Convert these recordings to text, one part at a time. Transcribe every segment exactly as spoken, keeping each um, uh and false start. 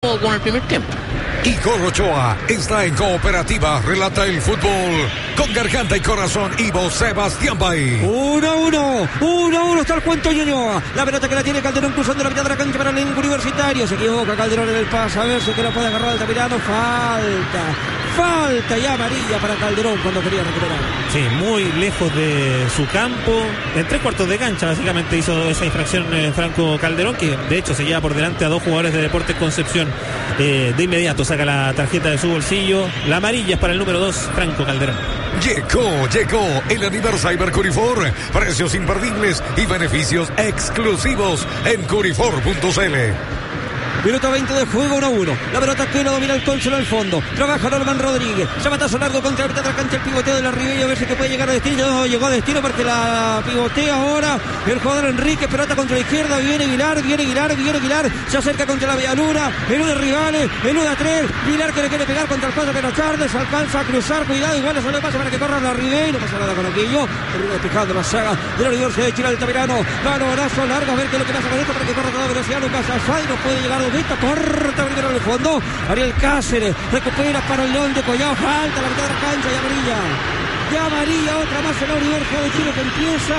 con el primer tiempo. Igor Ochoa está en Cooperativa, relata el fútbol con garganta y corazón. Ivo Sebastián Bay. uno a uno, uno a uno está el cuento Ñuñoa. La pelota que la tiene Calderón cruzando la mitad de la cancha para el elenco universitario. Se equivoca Calderón en el pase, a ver si que lo puede agarrar Altamirano. Falta, falta y amarilla para Calderón cuando quería recuperar. Sí, muy lejos de su campo. En tres cuartos de cancha básicamente hizo esa infracción eh, Franco Calderón, que de hecho se lleva por delante a dos jugadores de Deportes Concepción. Eh, de inmediato saca la tarjeta de su bolsillo. La amarilla es para el número dos, Franco Calderón. Llegó, llegó el aniversario Curifor. Precios imperdibles y beneficios exclusivos en curifor punto c l. Minuto veinte de juego, uno a uno. La pelota que lo domina el Concho en el fondo. Trabaja Norman Rodríguez. Llamatazo largo contra la mitad de la cancha. El pivoteo de la Ribey. A ver si que puede llegar a destino. No llegó a destino porque la pivotea ahora el jugador Enrique. Pelota contra la izquierda. Viene Aguilar, viene Aguilar, viene Aguilar. Se acerca contra la Villaluna. Eluda rivales. Eluda tres. Aguilar que le quiere pegar contra el paso de Charles. Se alcanza a cruzar. Cuidado. Igual se le pasa para que corra la Ribey. No pasa nada con aquello. Despejando la saga de la Universidad de Chile. Altamirano. Balonazo largo. A ver qué es lo que pasa con esto para que corra toda velocidad. Lucas Asfay no puede llegar a esta. Corta primero en el fondo. Ariel Cáceres recupera para el León de Collao. Falta la mitad de la cancha y amarilla. Y amarilla otra más en la Universidad de Chile que empieza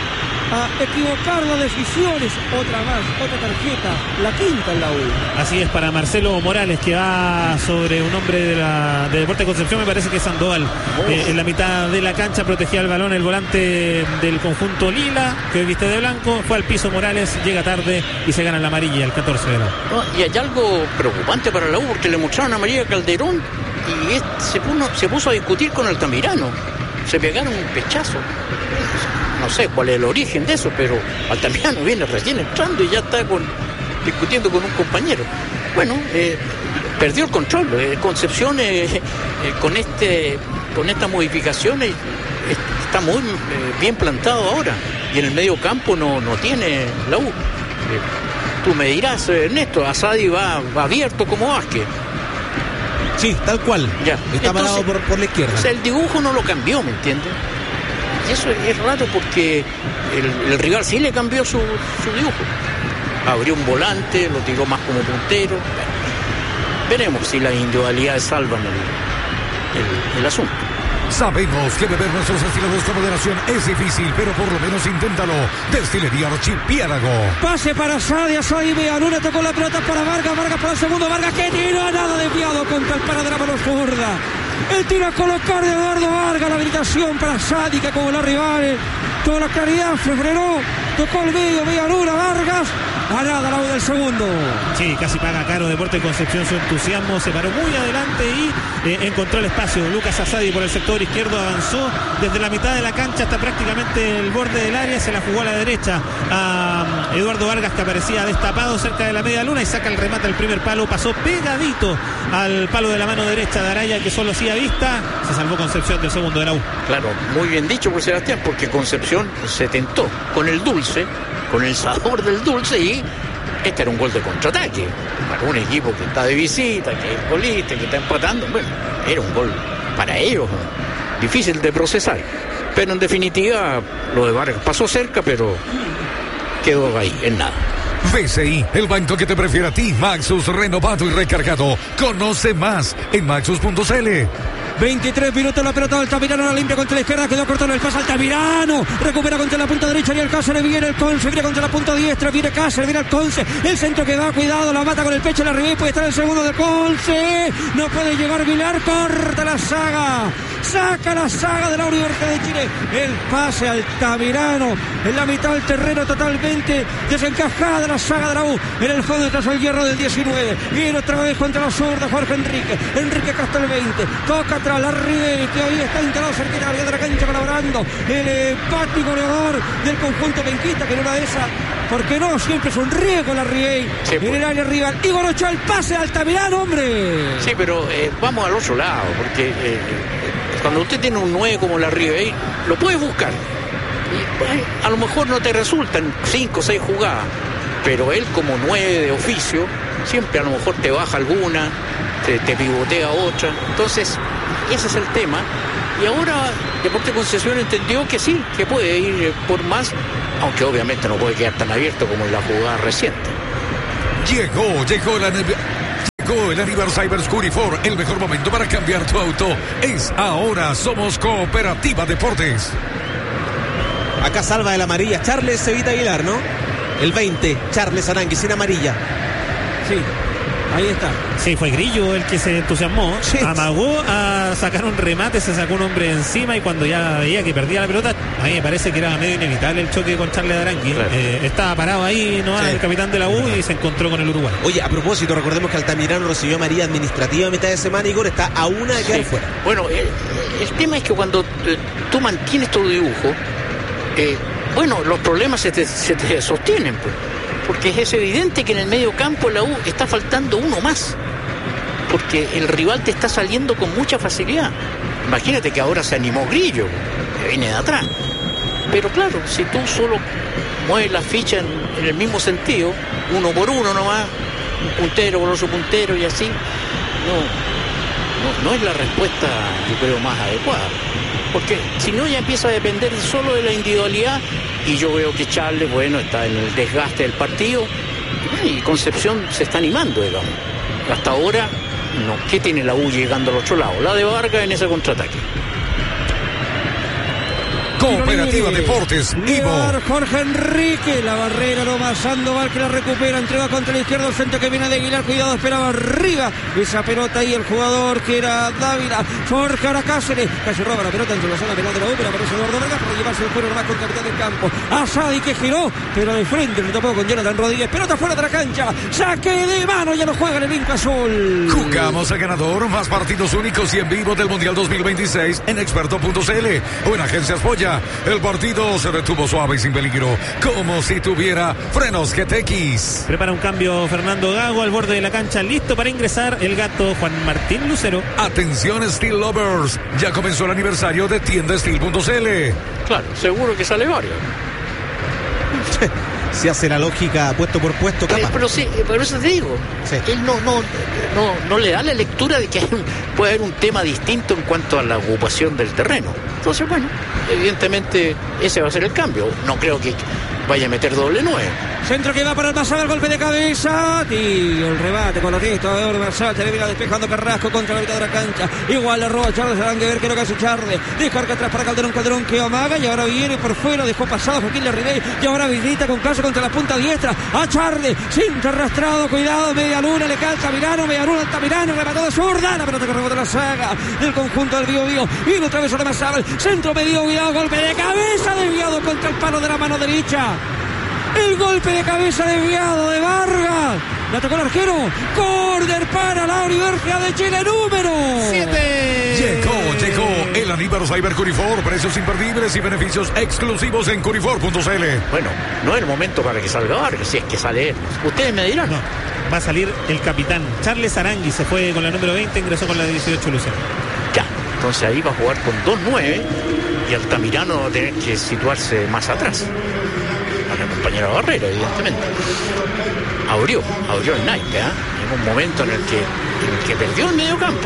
a equivocar las decisiones. Otra más, otra tarjeta. La quinta en la U. Así es, para Marcelo Morales, que va sobre un hombre de la de Deportes Concepción. Me parece que es Sandoval. Eh, en la mitad de la cancha protegía el balón el volante del conjunto Lila, que hoy viste de blanco. Fue al piso Morales, llega tarde y se gana la amarilla, el catorce de la U. No, y hay algo preocupante para la U porque le mostraron amarilla a Calderón y es, se, puso, se puso a discutir con Altamirano. Se pegaron un pechazo. No sé cuál es el origen de eso, pero Altamirano viene recién entrando y ya está con, discutiendo con un compañero. Bueno, eh, perdió el control. Eh, Concepción eh, eh, con este con estas modificaciones eh, está muy eh, bien plantado ahora. Y en el medio campo no, no tiene la U. Eh, tú me dirás, eh, Ernesto, Asadi va, va abierto como Vázquez. Sí, tal cual. Ya. Está Entonces, parado por, por la izquierda. O sea, el dibujo no lo cambió, ¿me entiendes? Y eso es raro porque el, el rival sí le cambió su, su dibujo. Abrió un volante, lo tiró más como puntero. Veremos si las individualidades salvan el, el, el asunto. Sabemos que beber nuestros destilados con moderación es difícil, pero por lo menos inténtalo. Destilería Archipiélago. Pase para Asadi, Asadi Villaluna tocó la pelota para Vargas, Vargas para el segundo, Vargas que tiro, nada desviado contra el palo de la mano zurda. El tiro a colocar de Eduardo Vargas, la habilitación para Asadi que como los rivales, toda la claridad se frenó, tocó el medio, Villaluna, Vargas. A nada la U del segundo. Sí, casi paga caro Deportes Concepción su entusiasmo. Se paró muy adelante y eh, encontró el espacio. Lucas Asadi por el sector izquierdo avanzó desde la mitad de la cancha hasta prácticamente el borde del área. Se la jugó a la derecha a um, Eduardo Vargas, que aparecía destapado cerca de la media luna, y saca el remate al primer palo. Pasó pegadito al palo de la mano derecha de Araya, que solo hacía vista. Se salvó Concepción del segundo de la U. Claro, muy bien dicho por Sebastián, porque Concepción se tentó con el dulce, con el sabor del dulce, y este era un gol de contraataque para un equipo que está de visita, que es colista, que está empatando. Bueno, era un gol para ellos, ¿no? Difícil de procesar, pero en definitiva lo de Vargas pasó cerca, pero quedó ahí en nada. B C I, el banco que te prefiere a ti. Maxus, renovado y recargado. Conoce más en maxus punto c l. veintitrés minutos, la pelota de Altamirano, la limpia contra la izquierda, quedó corto en el pase. Altamirano recupera contra la punta derecha y el Cáceres, viene el Conce, viene contra la punta diestra, viene Cáceres, viene el Conce, el centro que va, cuidado, la mata con el pecho, la Ribey, puede estar el segundo del Conce, no puede llegar Vilar, corta la saga, saca la saga de la Universidad de Chile, el pase a Altamirano, en la mitad del terreno totalmente desencajada la saga de la U, en el fondo tras el hierro del diecinueve, viene otra vez contra la zurda Jorge Enrique, Enrique hasta el veinte, toca atrás la Ribey, que hoy está instalado cerca de la área de la cancha colaborando el empate goleador del conjunto penquista, que en una de esas, ¿por qué no? Siempre es un riesgo la Ribey, sí, en el área rival. Igor Ochoa, el pase de Altamirano, hombre. Sí, pero eh, vamos al otro lado, porque eh, cuando usted tiene un nueve como la Ribey, lo puede buscar. Y, eh, a lo mejor no te resultan cinco o seis jugadas, pero él como nueve de oficio, siempre a lo mejor te baja alguna, te, te pivotea otra. Entonces, ese es el tema. Y ahora Deportes Concepción entendió que sí, que puede ir por más, aunque obviamente no puede quedar tan abierto como en la jugada reciente. Llegó, llegó la Llegó el Aniversaire Curifor, el mejor momento para cambiar tu auto es ahora. Somos Cooperativa Deportes. Acá salva de la amarilla Charles Evita Aguilar, ¿no? El veinte, Charles Arangui sin amarilla. Sí, ahí está. Sí, fue Grillo el que se entusiasmó. Sí. Amagó a sacar un remate, se sacó un hombre encima y cuando ya veía que perdía la pelota, a mí me parece que era medio inevitable el choque con Charles Arangui. Claro. Eh, estaba parado ahí, ¿no? Sí. El capitán de la U y se encontró con el Uruguay. Oye, a propósito, recordemos que Altamirano recibió amarilla administrativa a mitad de semana. Igor está a una de quedar Sí. fuera. Bueno, el, el tema es que cuando eh, tú mantienes tu dibujo, eh, bueno, los problemas se te, se te sostienen, pues. Porque es evidente que en el medio campo la U está faltando uno más. Porque el rival te está saliendo con mucha facilidad. Imagínate que ahora se animó Grillo, que viene de atrás. Pero claro, si tú solo mueves la ficha en, en el mismo sentido, uno por uno nomás, un puntero por otro puntero y así, no, no, no es la respuesta, yo creo, más adecuada. Porque si no ya empieza a depender solo de la individualidad y yo veo que Charles, bueno, está en el desgaste del partido y Concepción se está animando, digamos. Hasta ahora, no. ¿Qué tiene la U llegando al otro lado? La de Vargas en ese contraataque. Cooperativa Deportes, Ivo. Jorge Enrique, la barrera, no más Sandoval que la recupera, entrega contra la izquierda, el centro que viene de Aguilar, cuidado, esperaba arriba esa pelota y el jugador que era Dávila, Jorge Aracáceres, casi roba la pelota entre la zona penal de la U, pero aparece Eduardo Vargas para llevarse el juego nomás con capitán del campo, Asadi que giró, pero de frente, lo tapó con Jonathan Rodríguez, pelota fuera de la cancha, saque de mano, ya no juega en el Inca Azul. Jugamos al ganador, más partidos únicos y en vivo del Mundial dos mil veintiséis en experto punto c l o en Agencias Polla. El partido se detuvo suave y sin peligro, como si tuviera frenos G T X. Prepara un cambio Fernando Gago al borde de la cancha, listo para ingresar el gato Juan Martín Lucero. Atención Steel Lovers, ya comenzó el aniversario de tienda steel punto c l. Claro, seguro que sale varios. Se hace la lógica puesto por puesto, Eh, capa. pero sí, por eso te digo, Sí. él no, no, no, no le da la lectura de que hay un- puede haber un tema distinto en cuanto a la ocupación del terreno. Entonces, bueno, evidentemente ese va a ser el cambio. No creo que vaya a meter doble nueve. Centro que va para el Massada, el golpe de cabeza. Tío, el rebate con los gestos de Massada. Termina despejando Carrasco contra la mitad de la cancha. Igual le roba Charles Arangui, ver qué lo que hace Charles. Descarga atrás para Calderón, Calderón que amaga. Y ahora viene por fuera, dejó pasado Joaquín Larribey. Y ahora visita con caso contra la punta diestra. A Charles, cinto arrastrado, cuidado, media luna, le calza Mirano, media luna, Altamirano, remató de zurda. La pelota que rebota la saga del conjunto del Bío Bío. Y lo atravesó de Massada. Centro medio, cuidado, golpe de cabeza, desviado contra el palo de la mano derecha. El golpe de cabeza desviado de Vargas. La tocó el arquero. Córner para la Universidad de Chile, número siete. Llegó, llegó el Aniversaire Curifor, precios imperdibles y beneficios exclusivos en curifor punto c l. Bueno, no es el momento para que salga Vargas, si es que sale él. Ustedes me dirán. No, va a salir el capitán Charles Arangui, se fue con la número veinte, ingresó con la dieciocho Lucero. Ya, entonces ahí va a jugar con dos nueve y Altamirano va a tener que situarse más atrás. Para el compañero Barrera, evidentemente. Abrió, abrió el naipe, ¿eh? En un momento en el que, en el que perdió el medio campo.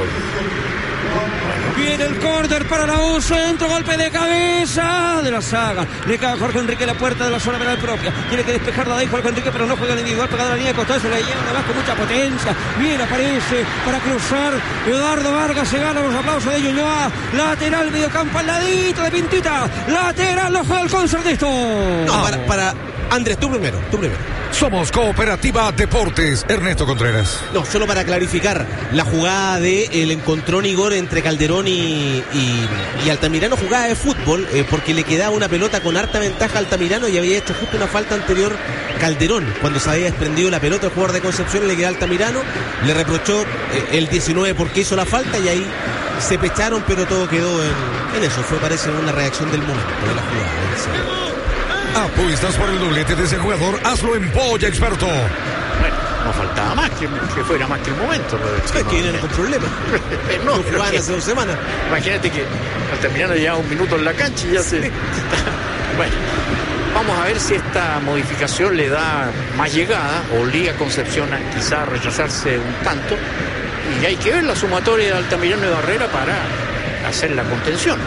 Viene el córner para la U, centro, golpe de cabeza de la saga. Le cae a Jorge Enrique la puerta de la zona penal propia. Tiene que despejarla de ahí Jorge Enrique, pero no juega el individual, pegado a la línea de costado, se la lleva además con mucha potencia. Bien aparece para cruzar. Eduardo Vargas se gana los aplausos de Ñuñoa. Lateral, medio campo al ladito de Pintita. Lateral, lo juega el concertista. No, para, para Andrés, tú primero, tú primero. Somos Cooperativa Deportes, Ernesto Contreras. No, solo para clarificar, la jugada de el encontrón Igor entre Calderón y, y, y Altamirano, jugada de fútbol, eh, porque le quedaba una pelota con harta ventaja a Altamirano y había hecho justo una falta anterior Calderón, cuando se había desprendido la pelota el jugador de Concepción, le quedaba a Altamirano, le reprochó eh, el diecinueve porque hizo la falta y ahí se pecharon, pero todo quedó en, en eso, fue parece una reacción del momento de la jugada. Apuestas por el doblete de ese jugador, hazlo en Polla Experto. Bueno, no faltaba más que, que fuera más que un momento. Es que vienen con problemas. No, No pero jugaban que- hace dos semanas. Imagínate que Altamirano lleva un minuto en la cancha y ya se... Bueno, vamos a ver si esta modificación le da más llegada, obliga a Concepción a quizá a rechazarse un tanto, y hay que ver la sumatoria de Altamirano y Barrera para hacer la contención.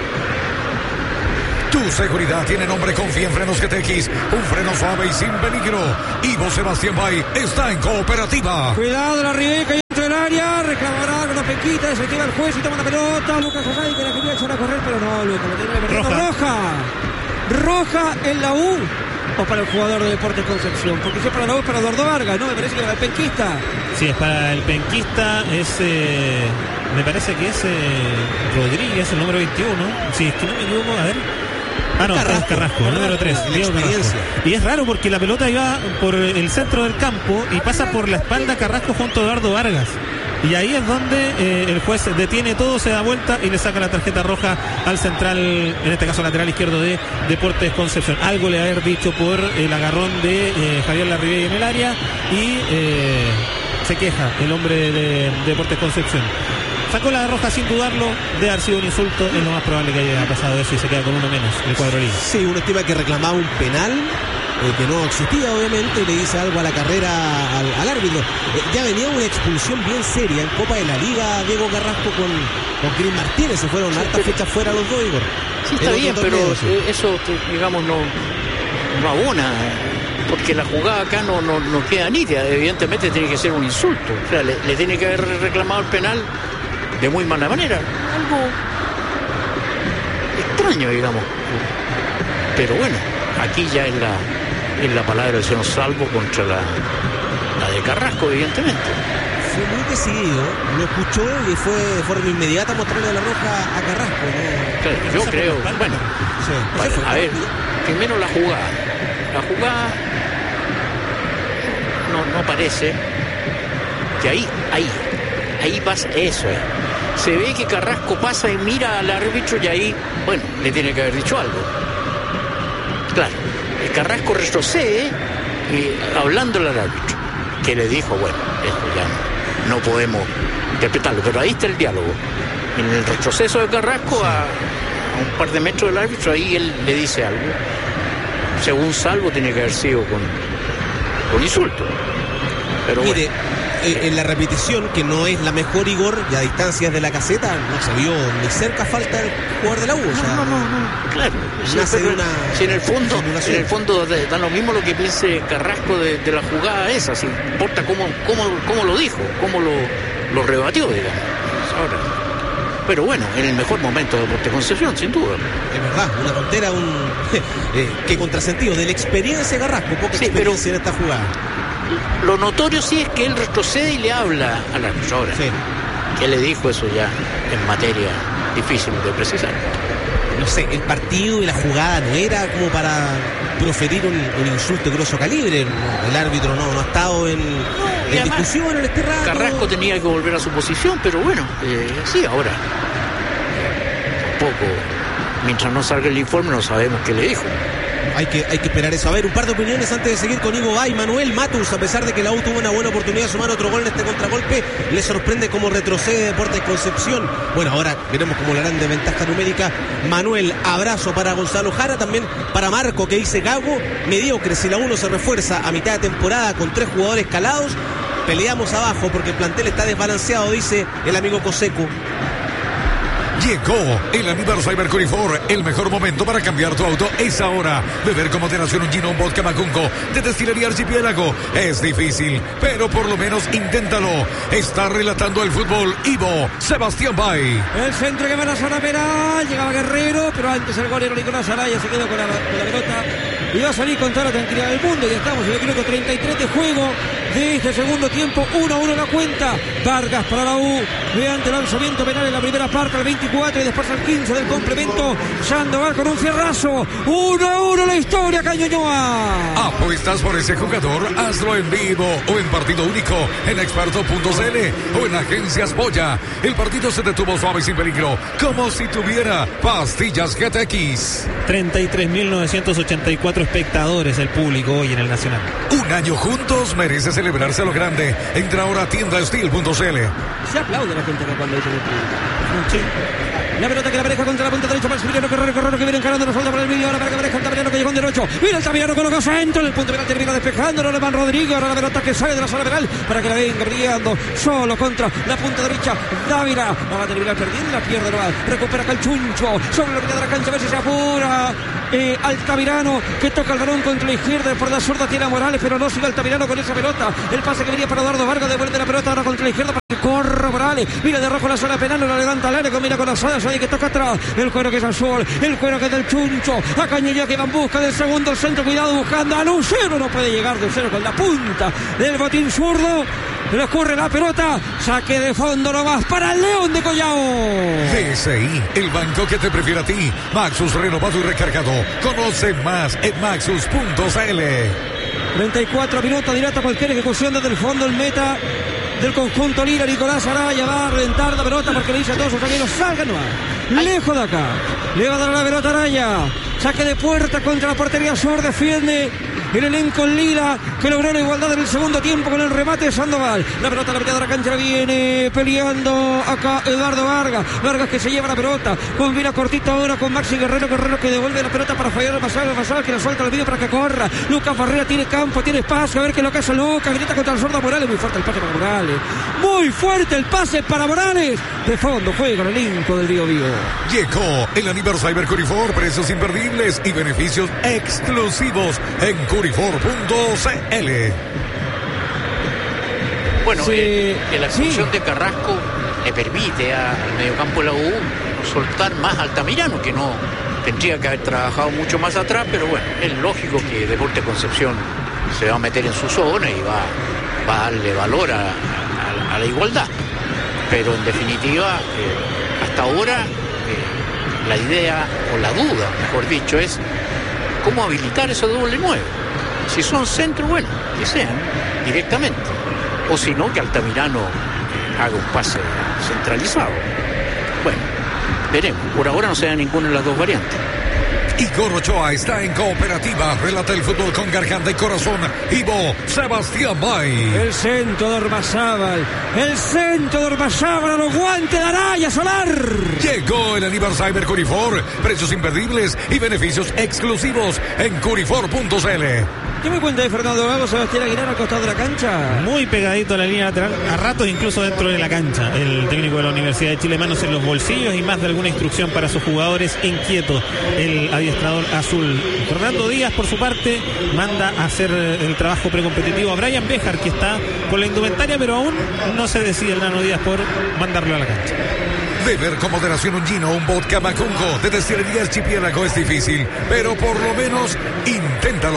Tu seguridad tiene nombre, confía en Frenos G T X, un freno suave y sin peligro. Ivo Sebastián Bay está en Cooperativa. Cuidado, la Ribeca y quita, se queda el juez y toma la pelota. Lucas Asadi que la quería echar a correr, pero no, Lucas, lo tenía perdiendo. Roja. Roja en la U. O para el jugador de Deportes Concepción, porque si es para la U es para Eduardo Vargas, ¿no? Me parece que para el penquista. Sí, es para el penquista, es eh, me parece que es eh, Rodríguez, el número veintiuno. Si es que no me equivoco, a ver. Ah, no, Carrasco, Carrasco el número tres, Diego Carrasco. Y es raro porque la pelota iba por el centro del campo y pasa por la espalda Carrasco junto a Eduardo Vargas. Y ahí es donde eh, el juez detiene todo, se da vuelta y le saca la tarjeta roja al central, en este caso lateral izquierdo de Deportes Concepción. Algo le haber dicho por el agarrón de eh, Javier Larribey en el área y eh, se queja el hombre de Deportes Concepción. Sacó la roja sin dudarlo, de haber sido un insulto, es lo más probable que haya pasado eso y se queda con uno menos el cuadro liga. Sí, uno estima que reclamaba un penal. Eh, que no existía obviamente, y le dice algo a la carrera al, al árbitro. Eh, ya venía una expulsión bien seria en Copa de la Liga, Diego Carrasco con, con Cris Martínez, se fueron hartas fechas fuera los dos, Igor. Sí, está bien, pero eso, digamos, no, no abona, porque la jugada acá no, no, no queda nítida, evidentemente tiene que ser un insulto, o sea, le, le tiene que haber reclamado el penal de muy mala manera, algo extraño, digamos, pero bueno, aquí ya es la en la palabra del señor Salvo contra la, la de Carrasco, evidentemente. Fue muy decidido, lo escuchó y fue de forma inmediata mostrarle la roja a Carrasco, ¿no? Claro, yo creo, bueno, sí. Para, a ver, primero la jugada. La jugada no, no parece que ahí, ahí, ahí pasa, eso es. Se ve que Carrasco pasa y mira al árbitro y ahí, bueno, le tiene que haber dicho algo. Claro. El Carrasco retrocede y hablándole al árbitro, que le dijo, bueno, esto ya no, no podemos interpretarlo, pero ahí está el diálogo. En el retroceso de Carrasco sí. a, a un par de metros del árbitro, ahí él le dice algo. Según Salvo tiene que haber sido con, con insulto. Pero Mire, bueno. eh, en la repetición, que no es la mejor, Igor, y a distancias de la caseta, no se vio ni cerca falta del jugador de la U. O sea, no, no, no, no, claro. Nace de una si en el fondo, en el fondo da lo mismo lo que piense Carrasco de, de la jugada esa, si importa cómo, cómo, cómo lo dijo, cómo lo, lo rebatió, digamos. Ahora, pero bueno, en el mejor momento de Deportes Concepción, sin duda. Es verdad, una tontera, un eh, que contrasentido de la experiencia de Carrasco, poca sí, experiencia en esta jugada. Lo notorio sí es que él retrocede y le habla a la ahora. Sí. ¿Qué le dijo? Eso ya en materia difícil de precisar. No sé, el partido y la jugada no era como para proferir un, un insulto de grosso calibre. El árbitro no, no ha estado en, no, en discusión en este rato. Carrasco tenía que volver a su posición, pero bueno, eh, sí, ahora. Tampoco, mientras no salga el informe, no sabemos qué le dijo. Hay que, hay que esperar eso. A ver, un par de opiniones antes de seguir con Ivo Bay. Manuel Matus, a pesar de que la U tuvo una buena oportunidad de sumar otro gol en este contragolpe, le sorprende cómo retrocede Deportes Concepción. Bueno, ahora veremos cómo le harán de ventaja numérica. Manuel, abrazo para Gonzalo Jara, también para Marco, que dice Gago, mediocre, si la U no se refuerza a mitad de temporada con tres jugadores calados, peleamos abajo porque el plantel está desbalanceado, dice el amigo Coseco. Llegó el aniversario Mercury Ford. El mejor momento para cambiar tu auto es ahora. Beber con moderación un gin o un vodka Macunco de Destilería Archipiélago es difícil, pero por lo menos inténtalo. Está relatando el fútbol Ivo Sebastián Bay. El centro que va a la zona penal. Llegaba Guerrero, pero antes el golero Nicolás Araya se quedó con la, con la pelota y va a salir con toda la tranquilidad del mundo. Ya estamos en el minuto treinta y tres de juego de este segundo tiempo. uno a uno la cuenta. Vargas para la U mediante lanzamiento penal en la primera parte al veinticuatro y después al quince del complemento. Sandoval con un fierrazo. uno a uno la historia, Cañoñoa. ¿Apuestas por ese jugador? Hazlo en vivo o en partido único en experto punto c l o en Agencias Boya. El partido se detuvo suave y sin peligro, como si tuviera pastillas G T X. treinta y tres mil novecientos ochenta y cuatro espectadores el público hoy en el Nacional. Un año juntos merece celebrarse a lo grande. Entra ahora a tienda steel punto c l. Se aplaude la gente acá cuando dice el público. Sí. La pelota que la pareja contra la punta derecha para el Sevillano Guerrero, Guerrero que viene encarando la falta por el medio, ahora para que pareja el Tamirano que llegó en derecho. Mira el Tamirano coloca centro, en el punto penal termina despejándolo Alemán Rodrigo, ahora la pelota que sale de la zona penal para que la venga brillando solo contra la punta derecha. Dávila va a terminar perdiendo, la pierde nomás. Recupera acá el Chuncho sobre la mitad de la cancha, a ver si se apura. eh, Altamirano, que toca el balón contra la izquierda, por la zurda tiene a Morales, pero no sigue Altamirano con esa pelota. El pase que venía para Eduardo Vargas, devuelve la pelota ahora contra la izquierda, para que corra Morales, mira de rojo la zona penal, no la levanta al área, combina con la Sada, Sada que toca atrás, el cuero que es azul, el cuero que es del Chuncho, a Cañelló que va en busca del segundo centro, cuidado buscando a Lucero, no puede llegar Lucero con la punta del botín zurdo. Le ocurre la pelota, saque de fondo nomás para el León de Collao. D S I, el banco que te prefiere a ti. Maxus renovado y recargado. Conoce más en maxus punto c l. treinta y cuatro minutos, directa cualquier ejecución desde el fondo, el meta del conjunto Lira, Nicolás Araya va a reventar la pelota porque le dice a todos sus zagueros, salgan nomás, lejos de acá. Le va a dar la pelota a Araya. Saque de puerta contra la portería sur, defiende el elenco Lira, que logró la igualdad en el segundo tiempo con el remate de Sandoval. La pelota a la mitad de la cancha viene peleando acá Eduardo Vargas. Vargas que se lleva la pelota, combina cortito ahora con Maxi Guerrero. Guerrero que devuelve la pelota para fallar el Masaga. Masaga que la suelta al medio para que corra. Lucas Barrera tiene campo, tiene espacio. A ver qué es lo que hace Lucas. Grita contra el sordo Morales. Muy fuerte el pase para Morales. Muy fuerte el pase para Morales. De fondo juega el elenco del Río Vivo. Llegó el aniversario Curifor, precios imperdibles y beneficios exclusivos en curifor punto c l. Bueno, Sí, eh, que la expulsión sí. de Carrasco le permite a- al mediocampo de la U soltar más a Altamirano, que no tendría que haber trabajado mucho más atrás, pero bueno, es lógico que Deportes Concepción se va a meter en su zona y va, va a darle valor a, a- a la igualdad. Pero en definitiva, eh, hasta ahora, eh, la idea, o la duda, mejor dicho, es cómo habilitar ese doble nueve. Si son centros, bueno, que sean directamente. O si no, que Altamirano eh, haga un pase centralizado. Bueno, veremos. Por ahora no se da ninguna de las dos variantes. Igor Ochoa está en Cooperativa. Relata el fútbol con garganta y corazón. Ivo Sebastián Bay. El centro de Ormazábal. El centro de Ormazábal. Los guantes de Araya Solar. Llegó el aniversario Curifor, precios imperdibles y beneficios exclusivos en curifor punto c l. ¿Qué me cuenta de Fernando Gago, Sebastián Aguilar al costado de la cancha? Muy pegadito a la línea lateral, a ratos incluso dentro de la cancha. El técnico de la Universidad de Chile, manos en los bolsillos y más de alguna instrucción para sus jugadores. Inquieto el adiestrador azul. Fernando Díaz, por su parte, manda a hacer el trabajo precompetitivo a Brian Béjar, que está con la indumentaria, pero aún no se decide el Nano Díaz por mandarlo a la cancha. Beber con moderación un gino, un vodka Macungo de destilería Archipiélago es difícil, pero por lo menos inténtalo.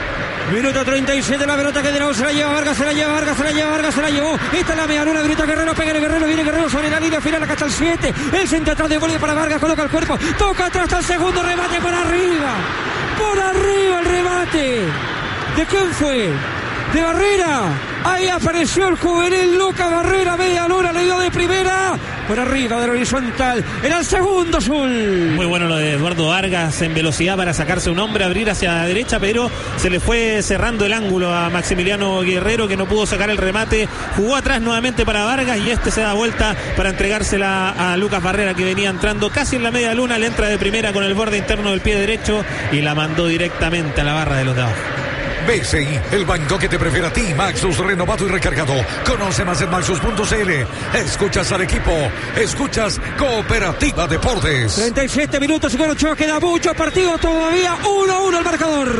Minuto treinta y siete, la pelota que de nuevo se la lleva Vargas, se la lleva Vargas, se la lleva Vargas, se la llevó. Esta es la media luna, grita Guerrero, pega el Guerrero, viene Guerrero sobre la línea final, acá está el siete. El centro atrás devuelve para Vargas, coloca el cuerpo, toca atrás hasta el segundo remate por arriba. Por arriba el remate. ¿De quién fue? De Barrera. Ahí apareció el juvenil Lucas Barrera, media luna, le dio de primera. Por arriba del horizontal, era el segundo azul. Muy bueno lo de Eduardo Vargas en velocidad para sacarse un hombre, abrir hacia la derecha, pero se le fue cerrando el ángulo a Maximiliano Guerrero, que no pudo sacar el remate. Jugó atrás nuevamente para Vargas y este se da vuelta para entregársela a Lucas Barrera, que venía entrando casi en la media luna. Le entra de primera con el borde interno del pie derecho y la mandó directamente a la barra de los de abajo. B C I, el banco que te prefiere a ti. Maxus renovado y recargado. Conoce más en maxus punto c l. Escuchas al equipo, escuchas Cooperativa Deportes. treinta y siete minutos y con Ochoa queda mucho partido todavía. uno a uno el marcador.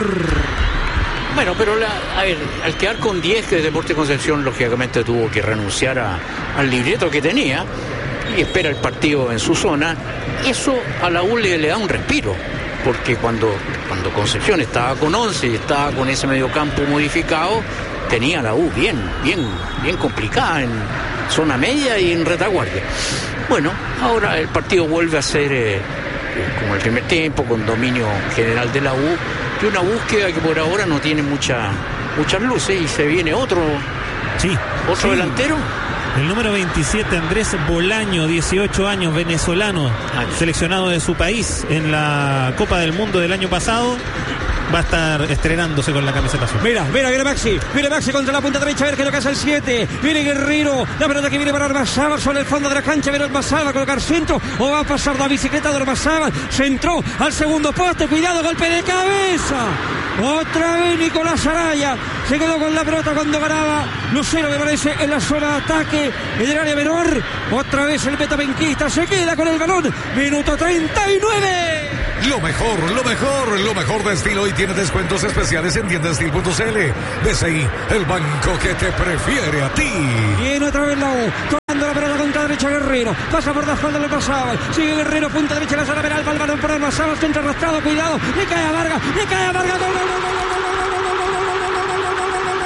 Bueno, pero la, a ver, al quedar con diez, que Deportes Concepción lógicamente tuvo que renunciar a, al libreto que tenía y espera el partido en su zona. Eso a la U le, le da un respiro, porque cuando, cuando Concepción estaba con once y estaba con ese mediocampo modificado, tenía la U bien, bien, bien complicada en zona media y en retaguardia. Bueno, ahora el partido vuelve a ser eh, como el primer tiempo, con dominio general de la U, y una búsqueda que por ahora no tiene mucha, muchas luces, y se viene otro, Sí. otro Sí. delantero. El número veintisiete, Andrés Bolaño, dieciocho años, venezolano, seleccionado de su país en la Copa del Mundo del año pasado, va a estar estrenándose con la camiseta azul. Mira, mira, viene Maxi. Viene Maxi contra la punta derecha. A ver qué es lo que hace el siete. Viene Guerrero. La pelota que viene para Ormazábal sobre el fondo de la cancha. Viene Ormazábal a colocar centro. O va a pasar la bicicleta de Ormazábal. Centró al segundo poste. Cuidado, golpe de cabeza. Otra vez Nicolás Araya. Se quedó con la pelota cuando ganaba Lucero, me parece, en la zona de ataque en el área menor. Otra vez el metapenquista se queda con el balón. Minuto treinta y nueve. Lo mejor, lo mejor, lo mejor de Steel hoy tiene descuentos especiales en tienda steel punto c l. B C I, el banco que te prefiere a ti. Viene otra vez la U. Tomando la pelota contra derecha Guerrero. Pasa por la espalda del Ormazábal. Sigue Guerrero, punta derecha la zona penal. Va el balón por Ormazábal. Centro arrastrado, cuidado. Le cae a Vargas, le cae a Vargas. Gol, gol, gol, gol, gol, gol, gol, gol, gol, gol, gol, gol, gol, gol, gol, gol,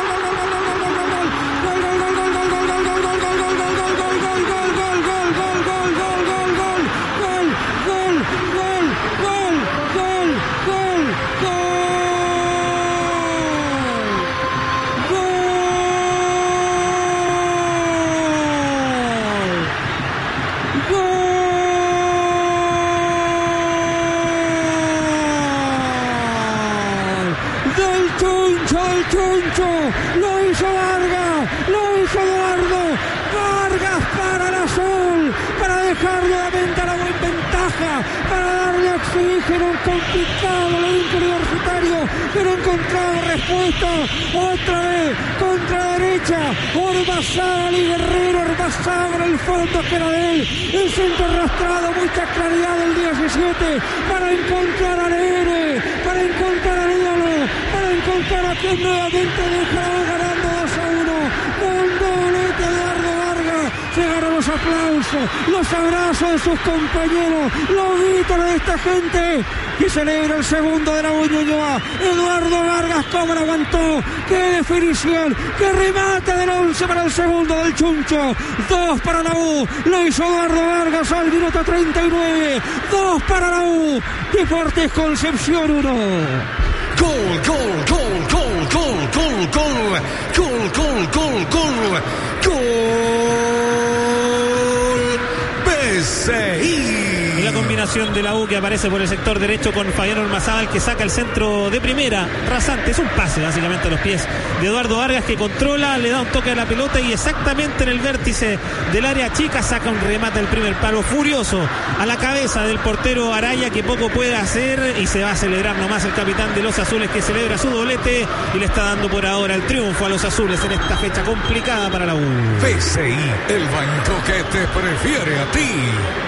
lo hizo Vargas, lo hizo Eduardo Vargas para el azul, para dejar nuevamente a la buena ventaja, para darle oxígeno complicado al universitario, pero encontrado respuesta otra vez contra derecha. Ormazábal y Guerrero. Ormazábal el fondo que era de él, el centro arrastrado, mucha claridad del diecisiete para encontrar al héroe, para encontrar al ídolo, para encontrar a quien nuevamente deja ganando dos a uno con doblete de Eduardo Vargas. Llegaron los aplausos, los abrazos de sus compañeros, los gritos de esta gente y celebra el segundo de la Ñuñoa. Eduardo Vargas, cómo lo aguantó, qué definición, qué remate del once para el segundo del Chuncho. Dos para la U, lo hizo Eduardo Vargas al minuto treinta y nueve. Dos para la U, Deportes Concepción uno. Gol, gol, gol, gol, gol, gol, gol, gol, gol, gol, gol, gol, B C I. Y la combinación de la U que aparece por el sector derecho con Fabián Ormazábal, que saca el centro de primera, rasante, es un pase básicamente a los pies de Eduardo Vargas, que controla, le da un toque a la pelota y exactamente en el vértice del área chica saca un remate del primer palo furioso a la cabeza del portero Araya, que poco puede hacer, y se va a celebrar nomás el capitán de los azules, que celebra su doblete y le está dando por ahora el triunfo a los azules en esta fecha complicada para la U. B C I, el banco que te prefiere a ti.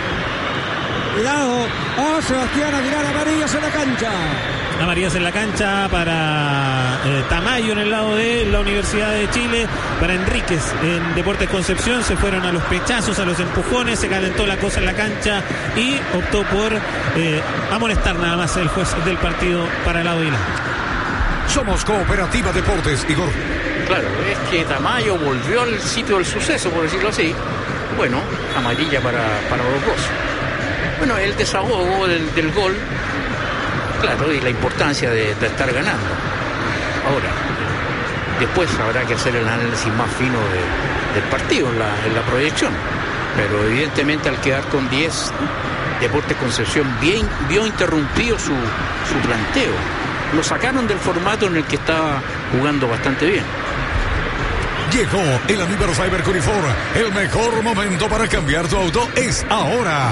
Cuidado a Sebastián Aguilar, amarillas en la cancha. Amarillas en la cancha para eh, Tamayo en el lado de la Universidad de Chile, para Enríquez en Deportes Concepción. Se fueron a los pechazos, a los empujones, se calentó la cosa en la cancha y optó por eh, amonestar nada más el juez del partido para el lado de la. Somos Cooperativa Deportes, Igor. Claro, es que Tamayo volvió al sitio del suceso, por decirlo así. Bueno, amarilla para, para los dos. Bueno, el desahogo del, del gol, claro, y la importancia de, de estar ganando. Ahora, después habrá que hacer el análisis más fino de, del partido en la, en la proyección. Pero evidentemente al quedar con diez, Deportes Concepción bien, vio interrumpido su, su planteo. Lo sacaron del formato en el que estaba jugando bastante bien. Llegó el Aniversario Curifor. El mejor momento para cambiar tu auto es ahora.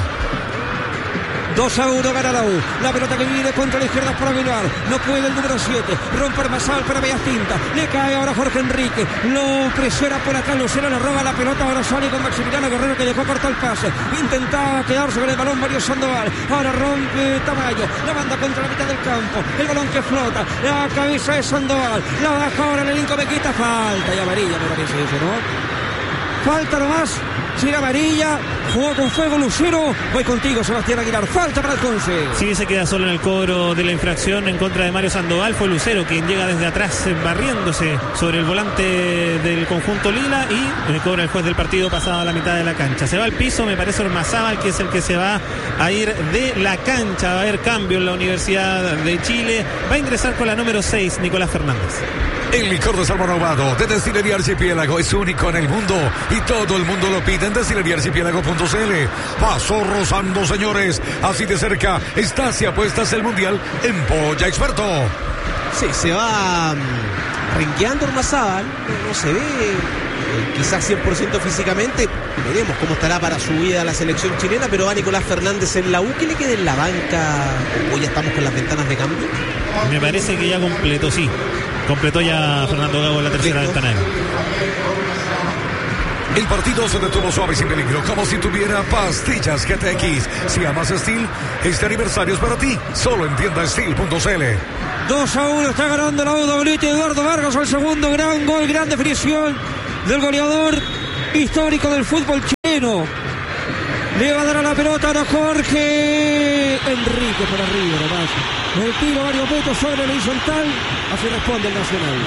dos a uno gana la U. La pelota que viene contra la izquierda para Aguilar. No puede el número siete. Rompe Ormazábal para Bellas Tintas. Le cae ahora Jorge Enrique. Lo presiona por acá. Lucero le roba la pelota. Ahora sale con Maximiliano Guerrero, que dejó corto el pase. Intentaba quedarse con el balón Mario Sandoval. Ahora rompe Tamayo. La manda contra la mitad del campo. El balón que flota. La cabeza de Sandoval. La baja ahora el elenco. Me quita falta. Y amarilla me parece eso, ¿no? Falta nomás. Sigue amarilla, jugó con fuego Lucero. Voy contigo, Sebastián Aguilar. Falta para el Conce. Sí, se queda solo en el cobro de la infracción en contra de Mario Sandoval. Fue Lucero quien llega desde atrás barriéndose sobre el volante del conjunto lila y le cobra el juez del partido pasado a la mitad de la cancha. Se va al piso, me parece Ormazábal, que es el que se va a ir de la cancha. Va a haber cambio en la Universidad de Chile. Va a ingresar con la número seis, Nicolás Fernández. El licor de salmón ahumado de Destilería Archipiélago es único en el mundo y todo el mundo lo pide en destilería archipiélago punto c l. Pasó rozando, señores. Así de cerca está si apuestas el mundial en Polla Experto. Sí, se va um, renqueando Ormazábal. No, no se ve eh, quizás cien por ciento físicamente. Veremos cómo estará para su vida a la selección chilena, pero va Nicolás Fernández en la U. ¿Qué le queda en la banca? ¿O ya estamos con las ventanas de cambio? Me parece que ya completó, sí. Completó ya Fernando Gago la tercera ventana. El partido se detuvo suave y sin peligro, como si tuviera pastillas G T X. Si amas Steel, este aniversario es para ti. Solo en tienda steel punto c l. dos a uno está ganando la U W T. Eduardo Vargas al segundo, gran gol, gran definición del goleador histórico del fútbol chileno. Le va a dar a la pelota a Jorge Enrique por arriba nomás. El tiro varios metros sobre el horizontal. Así responde el Nacional.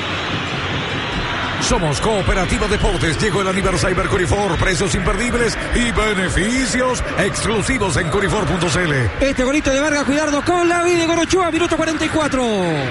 Somos Cooperativa Deportes. Llegó el aniversario Curifor. Precios imperdibles y beneficios exclusivos en curifor punto c l. Este golito de Vargas, cuidado con la vida de Gorochoa, minuto cuarenta y cuatro.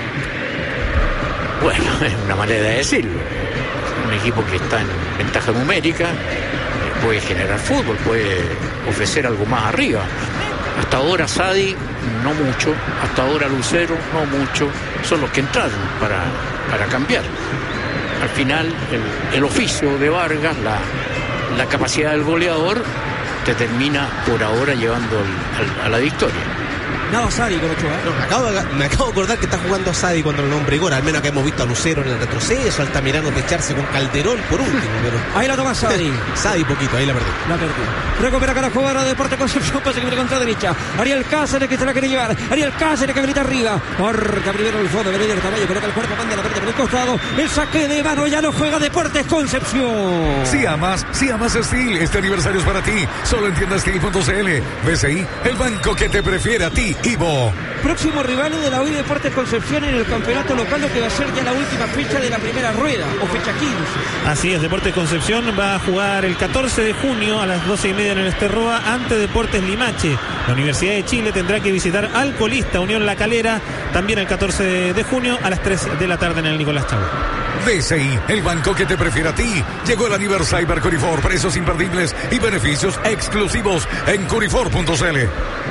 Bueno, es una manera de decirlo. Un equipo que está en ventaja numérica puede generar fútbol, puede ofrecer algo más arriba. Hasta ahora Sadi no mucho, hasta ahora Lucero no mucho, son los que entraron para, para cambiar. Al final el, el oficio de Vargas, la, la capacidad del goleador te termina por ahora llevando al, al, a la victoria. Nada, Sadi con Ochoa. No, me, acabo de, me acabo de acordar que está jugando Sadi cuando lo nombre Igor. Al menos que hemos visto a Lucero en el retroceso, Altamirano pecharse con Calderón por último. Pero... ahí la toma Sadi. Sadi poquito, ahí la perdió. La perdió. Recupera cara jugadora de Deportes Concepción, pase que viene contra derecha. Ariel Cáceres que se la quiere llevar. Ariel Cáceres que habilita arriba. Porca primero el fondo, Benítez Tamayo, coloca el cuerpo, manda la pelota por el costado. El saque de mano ya no juega Deportes Concepción. Si amas, si amas Steel, este aniversario es para ti. Solo en tienda steel punto c l. B C I, el banco que te prefiere a ti. Ivo. Próximo rival de la U I Deportes Concepción en el campeonato local, lo que va a ser ya la última fecha de la primera rueda, o fecha quince. Así es, Deportes Concepción va a jugar el catorce de junio a las doce y media en el Esterroa ante Deportes Limache. La Universidad de Chile tendrá que visitar al colista Unión La Calera, también el catorce de junio a las tres de la tarde en el Nicolás Chávez. D C I, el banco que te prefiere a ti. Llegó el aniversario Curifor, precios imperdibles y beneficios exclusivos en curifor punto c l.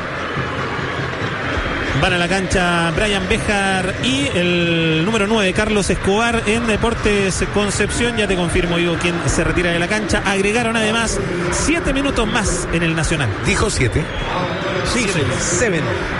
Van a la cancha Brian Béjar y el número nueve, Carlos Escobar, en Deportes Concepción. Ya te confirmo, Ivo, quién se retira de la cancha. Agregaron además siete minutos más en el Nacional. ¿Dijo siete? Sí, Seven.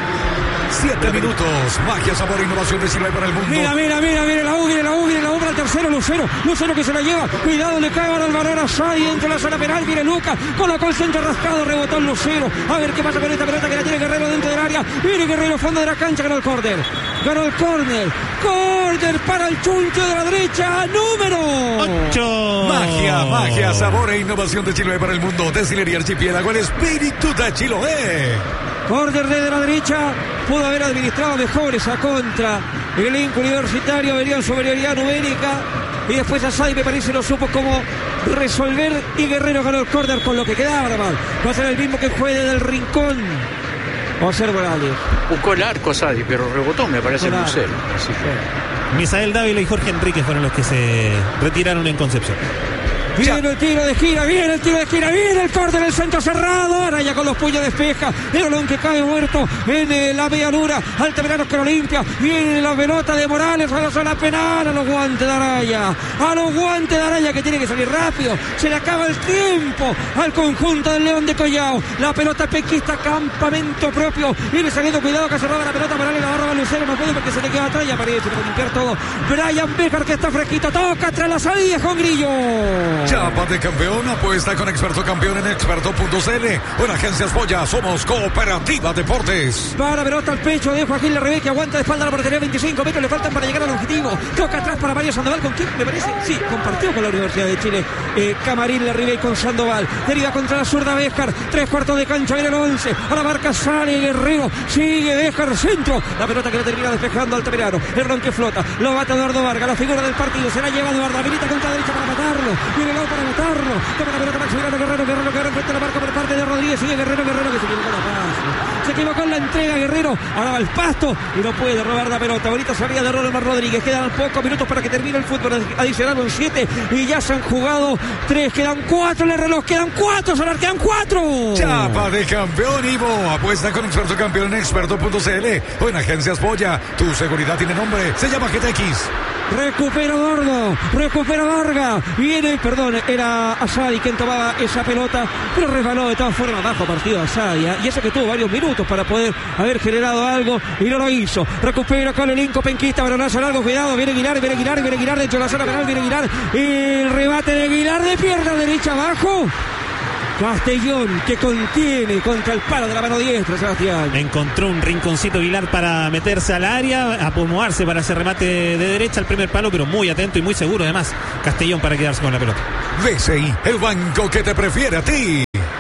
Siete minutos. Magia, sabor e innovación de Chile para el mundo. Mira, mira, mira, mira la U, viene la U, viene la U para el tercero, Lucero. Lucero que se la lleva. Cuidado, le cae ahora el balón a Sadi dentro de la zona penal. Viene Lucas, colocó el centro rascado, rebotó el Lucero. A ver qué pasa con esta pelota que la tiene Guerrero dentro del área. Viene Guerrero, fondo de la cancha, ganó el córner. Ganó el córner. Córner para el chuncho de la derecha, número ocho. Magia, magia, sabor e innovación de Chile para el mundo. Destilería Archipiélago, el espíritu de Chiloé. Córner desde la derecha, pudo haber administrado mejor esa contra. El Inca Universitario venía en superioridad numérica y después a Sadi me parece lo supo cómo resolver y Guerrero ganó el córner con lo que quedaba nada más. Va a ser el mismo que fue desde el rincón. Va a ser Morales. Buscó el arco Sadi, pero rebotó, me parece, Claro. Lucero. Así que... Misael Dávila y Jorge Enríquez fueron los que se retiraron en Concepción. Viene el tiro de esquina, viene el tiro de esquina, viene el córner del centro cerrado. Araya con los puños despeja. El balón que cae muerto en eh, la medianura. Altamirano que lo limpia. Viene la pelota de Morales a la zona penal. A los guantes de Araya. A los guantes de Araya que tiene que salir rápido. Se le acaba el tiempo al conjunto del León de Collao. La pelota pequista, campamento propio. Viene saliendo, cuidado que se roba la pelota. Morales la va a robar Lucero. No puede porque se le queda atrás y aparece para limpiar todo. Brian Béjar que está fresquito. Toca tras la salida con Grillo. Chapa de campeón, apuesta con Experto Campeón en experto punto c l. En Agencias Joya, somos Cooperativa Deportes. Para pelota al pecho de Joaquín Larribey que aguanta de espalda la portería. veinticinco metros le faltan para llegar al objetivo. Toca atrás para Mario Sandoval. ¿Con quién? Me parece. Sí, compartió con la Universidad de Chile. Eh, Camarín Larribey con Sandoval. Deriva contra la zurda Béjar. Tres cuartos de cancha. Viene el once. A la marca sale Guerrero. Sigue Béjar centro. La pelota que le termina despejando Altamirano. El ron que flota. Lo bate Eduardo Vargas. La figura del partido. Se la lleva Eduardo. Habilita contra la derecha para matarlo. Viene el para matarlo. Toma la pelota Maximiliano Guerrero. Guerrero Guerrero frente a la marca por parte de Rodríguez. Sigue Guerrero Guerrero que se equivocó la pase. Se equivocó en la entrega Guerrero. Ahora va al pasto y no puede robar la pelota. Bonita salida de Ronald Rodríguez. Quedan pocos minutos para que termine el fútbol. Adicionaron siete y ya se han jugado tres. Quedan cuatro en el reloj. Quedan cuatro. Solar, quedan cuatro. Chapa de campeón, Ivo. Apuesta con Experto Campeón en experto punto c l. O en Agencias Joya. Tu seguridad tiene nombre. Se llama G T X. recupera Gordo, recupera Vargas, viene, perdón, era Asadi quien tomaba esa pelota, pero resbaló de todas formas bajo partido Asadi, ¿eh? Y eso que tuvo varios minutos para poder haber generado algo y no lo hizo. Recupera con el elenco penquista, balonazo largo, cuidado, viene Aguilar, viene Aguilar, viene Aguilar dentro de la zona penal, viene Aguilar, el rebate de Aguilar de pierna derecha abajo. Castellón que contiene contra el palo de la mano diestra, Sebastián. Encontró un rinconcito Aguilar para meterse al área, acomodarse para ese remate de derecha al primer palo, pero muy atento y muy seguro además Castellón para quedarse con la pelota. B C I, el banco que te prefiere a ti.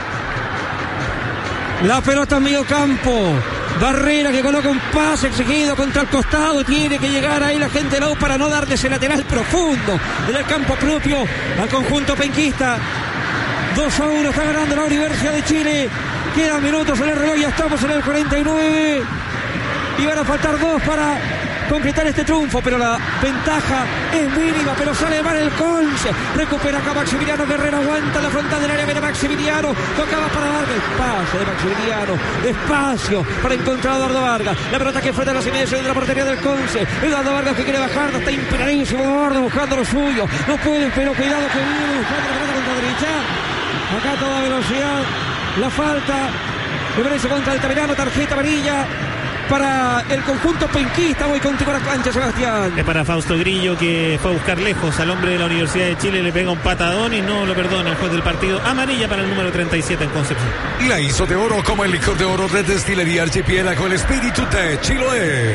La pelota en medio campo. Barrera que coloca un pase exigido contra el costado. Tiene que llegar ahí la gente de la U para no darle ese lateral profundo en el campo propio al conjunto penquista. dos a uno está ganando la Universidad de Chile. Quedan minutos en el reloj, ya estamos en el cuarenta y nueve. Y van a faltar dos para concretar este triunfo, pero la ventaja es mínima, pero sale mal el Conce. Recupera acá Maximiliano Guerrero, aguanta la frontal del área, viene Maximiliano, tocaba para Vargas, espacio de Maximiliano, espacio para encontrar a Eduardo Vargas. La pelota que frente a las inmediaciones de la portería del Conce. Eduardo Vargas que quiere bajar, está imperadísimo Eduardo buscando lo suyo. No puede, pero cuidado que viene buscando la pelota contra la derecha. Acá toda velocidad, la falta, me parece contra Altamirano, tarjeta amarilla para el conjunto penquista. Voy contigo a la cancha, Sebastián. Es para Fausto Grillo, que fue a buscar lejos al hombre de la Universidad de Chile, le pega un patadón y no lo perdona el juez del partido. Amarilla para el número treinta y siete en Concepción. La hizo de oro como el licor de oro de Destilería Archipiélago, el espíritu de Chiloé.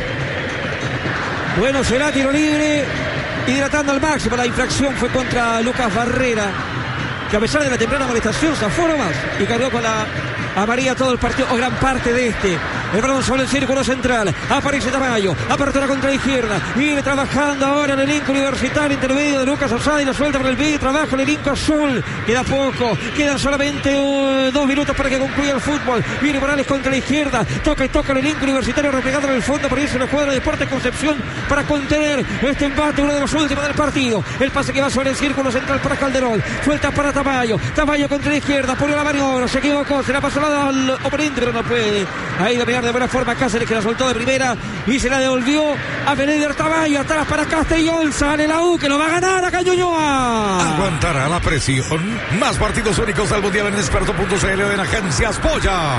Bueno, será tiro libre, hidratando al máximo. La infracción fue contra Lucas Barrera, que a pesar de la temprana amonestación se afuera más y cargó con la amarilla todo el partido, o gran parte de este. El balón sobre el círculo central, aparece Tamayo, apertura contra la izquierda, viene trabajando ahora el elenco universitario, intermedio de Lucas Asadi, la suelta por el medio, trabaja el elenco azul, queda poco, quedan solamente uh, dos minutos para que concluya el fútbol. Viene Morales contra la izquierda, toca y toca el elenco universitario, replegado en el fondo, por irse la cuadra de Deportes Concepción para contener este embate, uno de los últimos del partido. El pase que va sobre el círculo central para Calderón, suelta para Tamayo, Tamayo contra la izquierda, pone la maniobra, se equivocó, se la pasó al oponente, pero no puede ahí dominar de buena forma Cáceres, que la soltó de primera y se la devolvió a Beneder Tamayo, atrás para Castellón, sale la U que lo va a ganar a Cañuñoa. Aguantará la presión. Más partidos únicos al mundial en experto punto c l en Agencias Polla.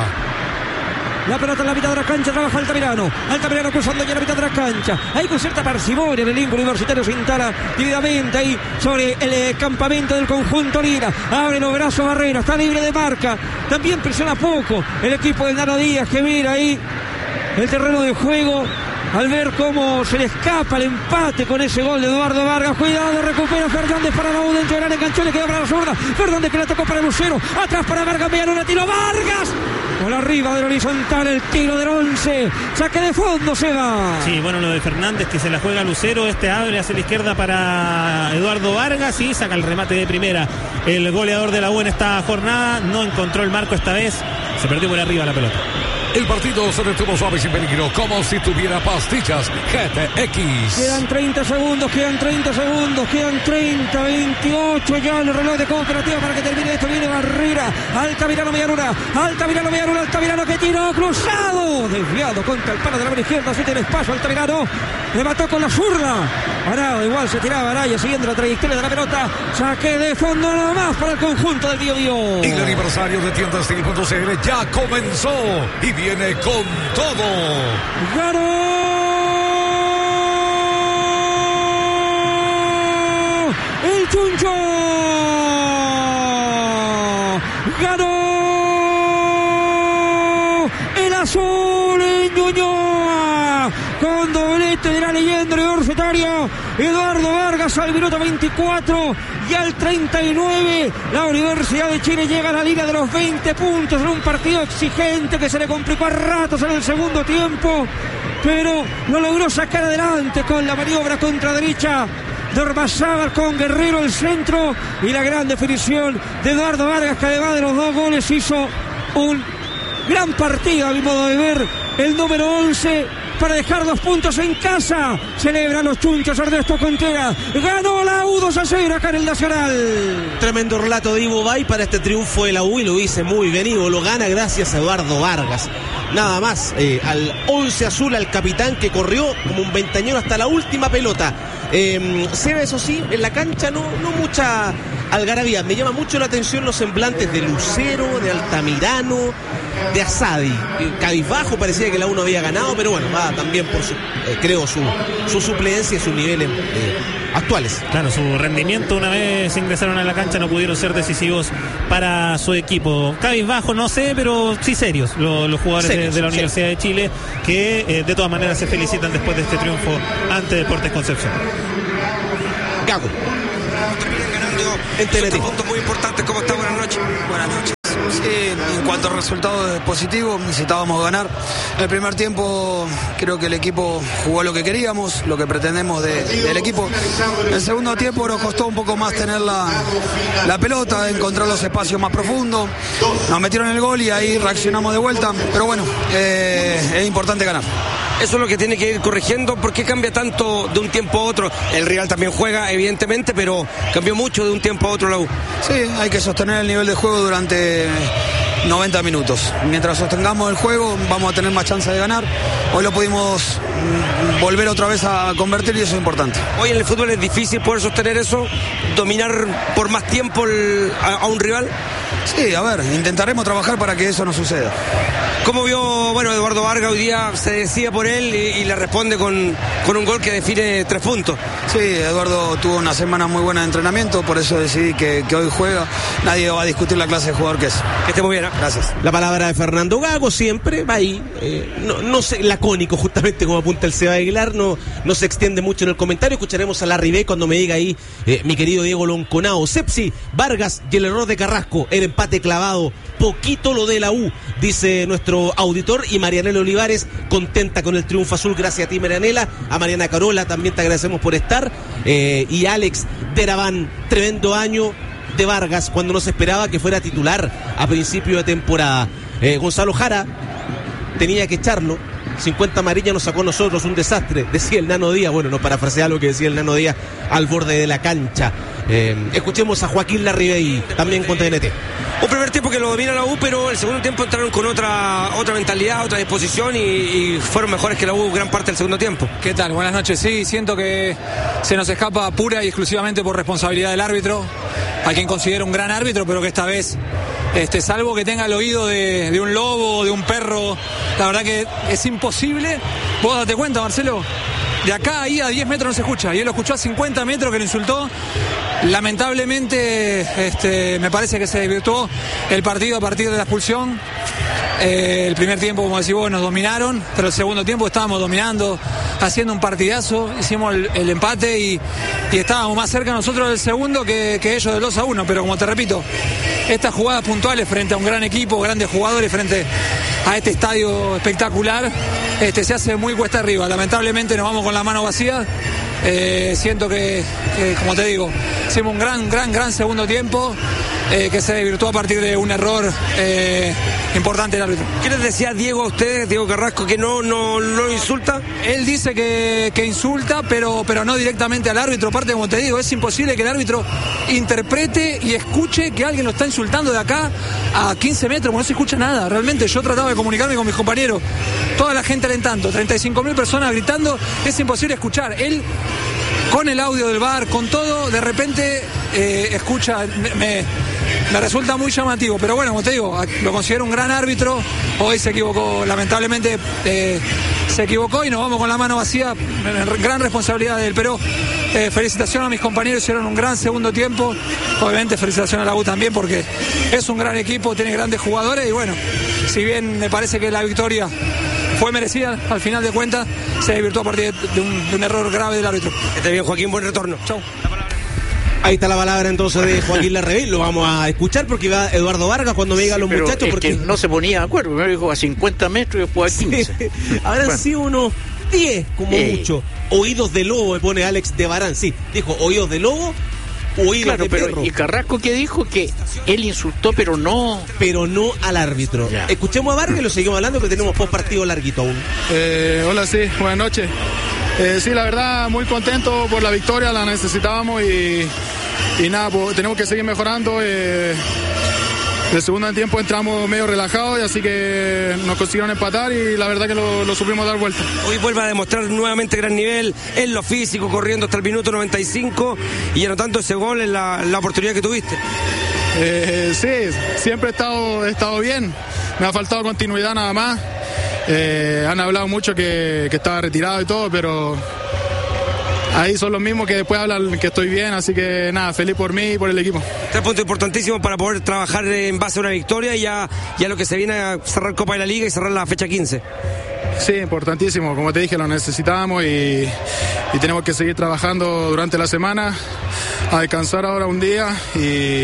La pelota en la mitad de la cancha, trabaja Altamirano. Altamirano cruzando ya la mitad de la cancha. Ahí con cierta parsimonia el elenco universitario se instala divididamente ahí sobre el eh, campamento del conjunto Lira. Abre los brazos Barrera, está libre de marca. También presiona poco el equipo de Nano Díaz, que mira ahí el terreno de juego al ver cómo se le escapa el empate con ese gol de Eduardo Vargas. Cuidado, recupera Fernández para la U dentro del área, enganchó, le quedó para la zurda. Fernández que la tocó para Lucero, atrás para Vargas, Medianuna, tiro Vargas. Por arriba del horizontal el tiro del once. Saque de fondo, se va. Sí, bueno, lo de Fernández que se la juega Lucero. Este abre hacia la izquierda para Eduardo Vargas y saca el remate de primera. El goleador de la U en esta jornada no encontró el marco esta vez. Se perdió por arriba la pelota. El partido se detuvo suave y sin peligro, como si tuviera pastillas G T X. Quedan treinta segundos, quedan treinta segundos, quedan treinta, veintiocho ya en el reloj de cooperativa para que termine esto. Viene Barrera, Altamirano Medianuna, Altamirano Medianuna, Altamirano que tiró cruzado, desviado contra el palo de la mano izquierda, así tiene espacio Altamirano, le mató con la zurda. Arado igual se tiraba Araya siguiendo la trayectoria de la pelota. Saque de fondo nada más para el conjunto del Biobío. Y el aniversario de tienda steel punto c l ya comenzó y viene con todo. ¡Ganó! ¡El Chuncho! ¡Ganó! ¡El azul en Ñuñoa! Con doblete de la leyenda universitaria Eduardo Vargas al minuto veinticuatro y al treinta y nueve la Universidad de Chile llega a la línea de los veinte puntos en un partido exigente que se le complicó a ratos en el segundo tiempo, pero lo logró sacar adelante con la maniobra contra derecha de Ormazábal, con Guerrero el centro y la gran definición de Eduardo Vargas, que además de los dos goles hizo un gran partido a mi modo de ver, el número once, para dejar dos puntos en casa. Celebran los chunchos Ernesto Contreras. Ganó la U dos a cero acá en el Nacional. Tremendo relato de Ivo Bay para este triunfo de la U, y lo dice muy bien Ivo, lo gana gracias a Eduardo Vargas. Nada más, eh, al once azul, al capitán que corrió como un ventañero hasta la última pelota. Eh, se ve, eso sí, en la cancha no, no mucha algarabía. Me llama mucho la atención los semblantes de Lucero, de Altamirano, de Asadi. Cabizbajo, parecía que la uno había ganado, pero bueno, va también por su, eh, creo, su, su suplencia y sus niveles eh, actuales. Claro, su rendimiento una vez ingresaron a la cancha no pudieron ser decisivos para su equipo. Cabizbajo, no sé, pero sí serios los, los jugadores serios, de, de la Universidad serios. de Chile, que eh, de todas maneras se felicitan después de este triunfo ante Deportes Concepción. Gago. Terminan ganando en T N T. Puntos muy importantes. ¿Cómo está? Buenas noches. Buenas noches. Sí, en cuanto al resultado positivo, necesitábamos ganar. En el primer tiempo creo que el equipo jugó lo que queríamos, lo que pretendemos de, del equipo. En el segundo tiempo nos costó un poco más tener la, la pelota, encontrar los espacios más profundos. Nos metieron el gol y ahí reaccionamos de vuelta. Pero bueno, eh, es importante ganar. Eso es lo que tiene que ir corrigiendo. ¿Por qué cambia tanto de un tiempo a otro? El Real también juega, evidentemente, pero cambió mucho de un tiempo a otro la U. Sí, hay que sostener el nivel de juego durante noventa minutos. Mientras sostengamos el juego, vamos a tener más chance de ganar. Hoy lo pudimos volver otra vez a convertir y eso es importante. Hoy en el fútbol es difícil poder sostener eso, dominar por más tiempo el, a, a un rival. Sí, a ver, intentaremos trabajar para que eso no suceda. ¿Cómo vio, bueno, Eduardo Vargas hoy día? Se decía por él y, y le responde con, con un gol que define tres puntos. Sí, Eduardo tuvo una semana muy buena de entrenamiento, por eso decidí que, que hoy juega. Nadie va a discutir la clase de jugador que es. Que esté muy bien, ¿eh? Gracias. La palabra de Fernando Gago siempre va ahí, eh, no, no sé, lacónico justamente como apunta el Seba Aguilar, no, no se extiende mucho en el comentario. Escucharemos a Larry B cuando me diga ahí eh, mi querido Diego Lonconao. Sepsi, Vargas y el error de Carrasco, el empate clavado, poquito lo de la U, dice nuestro auditor. Y Marianela Olivares, contenta con el triunfo azul. Gracias a ti, Marianela. A Mariana Carola también te agradecemos por estar. Eh, y Alex Teraván, tremendo año de Vargas cuando no se esperaba que fuera titular a principio de temporada. Eh, Gonzalo Jara tenía que echarlo. cincuenta amarillas nos sacó a nosotros, un desastre, decía el Nano Díaz. Bueno, no parafrasear lo que decía el Nano Díaz al borde de la cancha. Eh, escuchemos a Joaquín Larribey también con T N T. Un primer tiempo que lo domina la U, pero el segundo tiempo entraron con otra otra mentalidad, otra disposición y, y fueron mejores que la U gran parte del segundo tiempo. ¿Qué tal? Buenas noches. Sí, siento que se nos escapa pura y exclusivamente por responsabilidad del árbitro, a quien considero un gran árbitro, pero que esta vez, este, salvo que tenga el oído de, de un lobo, de un perro, la verdad que es imposible. Vos date cuenta, Marcelo, de acá ahí a diez metros no se escucha, y él lo escuchó a cincuenta metros que lo insultó. Lamentablemente este, me parece que se desvirtuó el partido a partir de la expulsión. Eh, el primer tiempo, como decís vos, nos dominaron, pero el segundo tiempo estábamos dominando, haciendo un partidazo, hicimos el, el empate y, y estábamos más cerca nosotros del segundo que, que ellos del dos a uno, pero como te repito, estas jugadas puntuales frente a un gran equipo, grandes jugadores, frente a este estadio espectacular, este, se hace muy cuesta arriba. Lamentablemente nos vamos con la mano vacía. Eh, siento que, que, como te digo, hicimos un gran, gran, gran segundo tiempo eh, que se desvirtuó a partir de un error eh, importante del árbitro. ¿Qué les decía Diego a ustedes, Diego Carrasco, que no, no, no insulta? Él dice que, que insulta, pero, pero no directamente al árbitro. Aparte, como te digo, es imposible que el árbitro interprete y escuche que alguien lo está insultando de acá a quince metros, porque no se escucha nada. Realmente yo trataba de comunicarme con mis compañeros, toda la gente alentando, treinta y cinco mil personas gritando, es imposible escuchar. Él, con el audio del V A R, con todo, de repente eh, escucha, me, me resulta muy llamativo, pero bueno, como te digo, lo considero un gran árbitro. Hoy se equivocó, lamentablemente eh, se equivocó y nos vamos con la mano vacía, gran responsabilidad de él, pero eh, felicitación a mis compañeros, hicieron un gran segundo tiempo. Obviamente felicitación a la U también, porque es un gran equipo, tiene grandes jugadores y bueno, si bien me parece que la victoria fue merecida, al final de cuentas se desvirtuó a partir de un, de un error grave del árbitro. Que esté bien, Joaquín, buen retorno. Chau. Ahí está la palabra entonces de Joaquín Larribey. Lo vamos a escuchar porque va Eduardo Vargas cuando me digan los pero muchachos. Es porque que no se ponía de acuerdo. Primero dijo a cincuenta metros y después a quince. Sí. Habrán bueno. sido unos diez como eh. mucho. Oídos de lobo, me pone Alex de Barán. Sí, dijo oídos de lobo. Oídos claro, de pero perro. Y Carrasco que dijo que él insultó, pero no. Pero no al árbitro. Ya. Escuchemos a Vargas y lo seguimos hablando que tenemos post partido larguito aún. Eh, hola, sí, buenas noches. Eh, sí, la verdad, muy contento por la victoria, la necesitábamos y, y nada, pues, tenemos que seguir mejorando. Eh, De segundo tiempo entramos medio relajados y así que nos consiguieron empatar y la verdad que lo, lo supimos dar vuelta. Hoy vuelve a demostrar nuevamente gran nivel en lo físico, corriendo hasta el minuto noventa y cinco y anotando ese gol en la, la oportunidad que tuviste. Eh, sí, siempre he estado, he estado bien, me ha faltado continuidad nada más. Eh, han hablado mucho que, que estaba retirado y todo, pero ahí son los mismos que después hablan que estoy bien, así que nada, feliz por mí y por el equipo. Tres puntos importantísimos para poder trabajar en base a una victoria y ya, ya lo que se viene a cerrar Copa de la Liga y cerrar la fecha quince. Sí, importantísimo, como te dije, lo necesitamos y, y tenemos que seguir trabajando durante la semana, a descansar ahora un día y,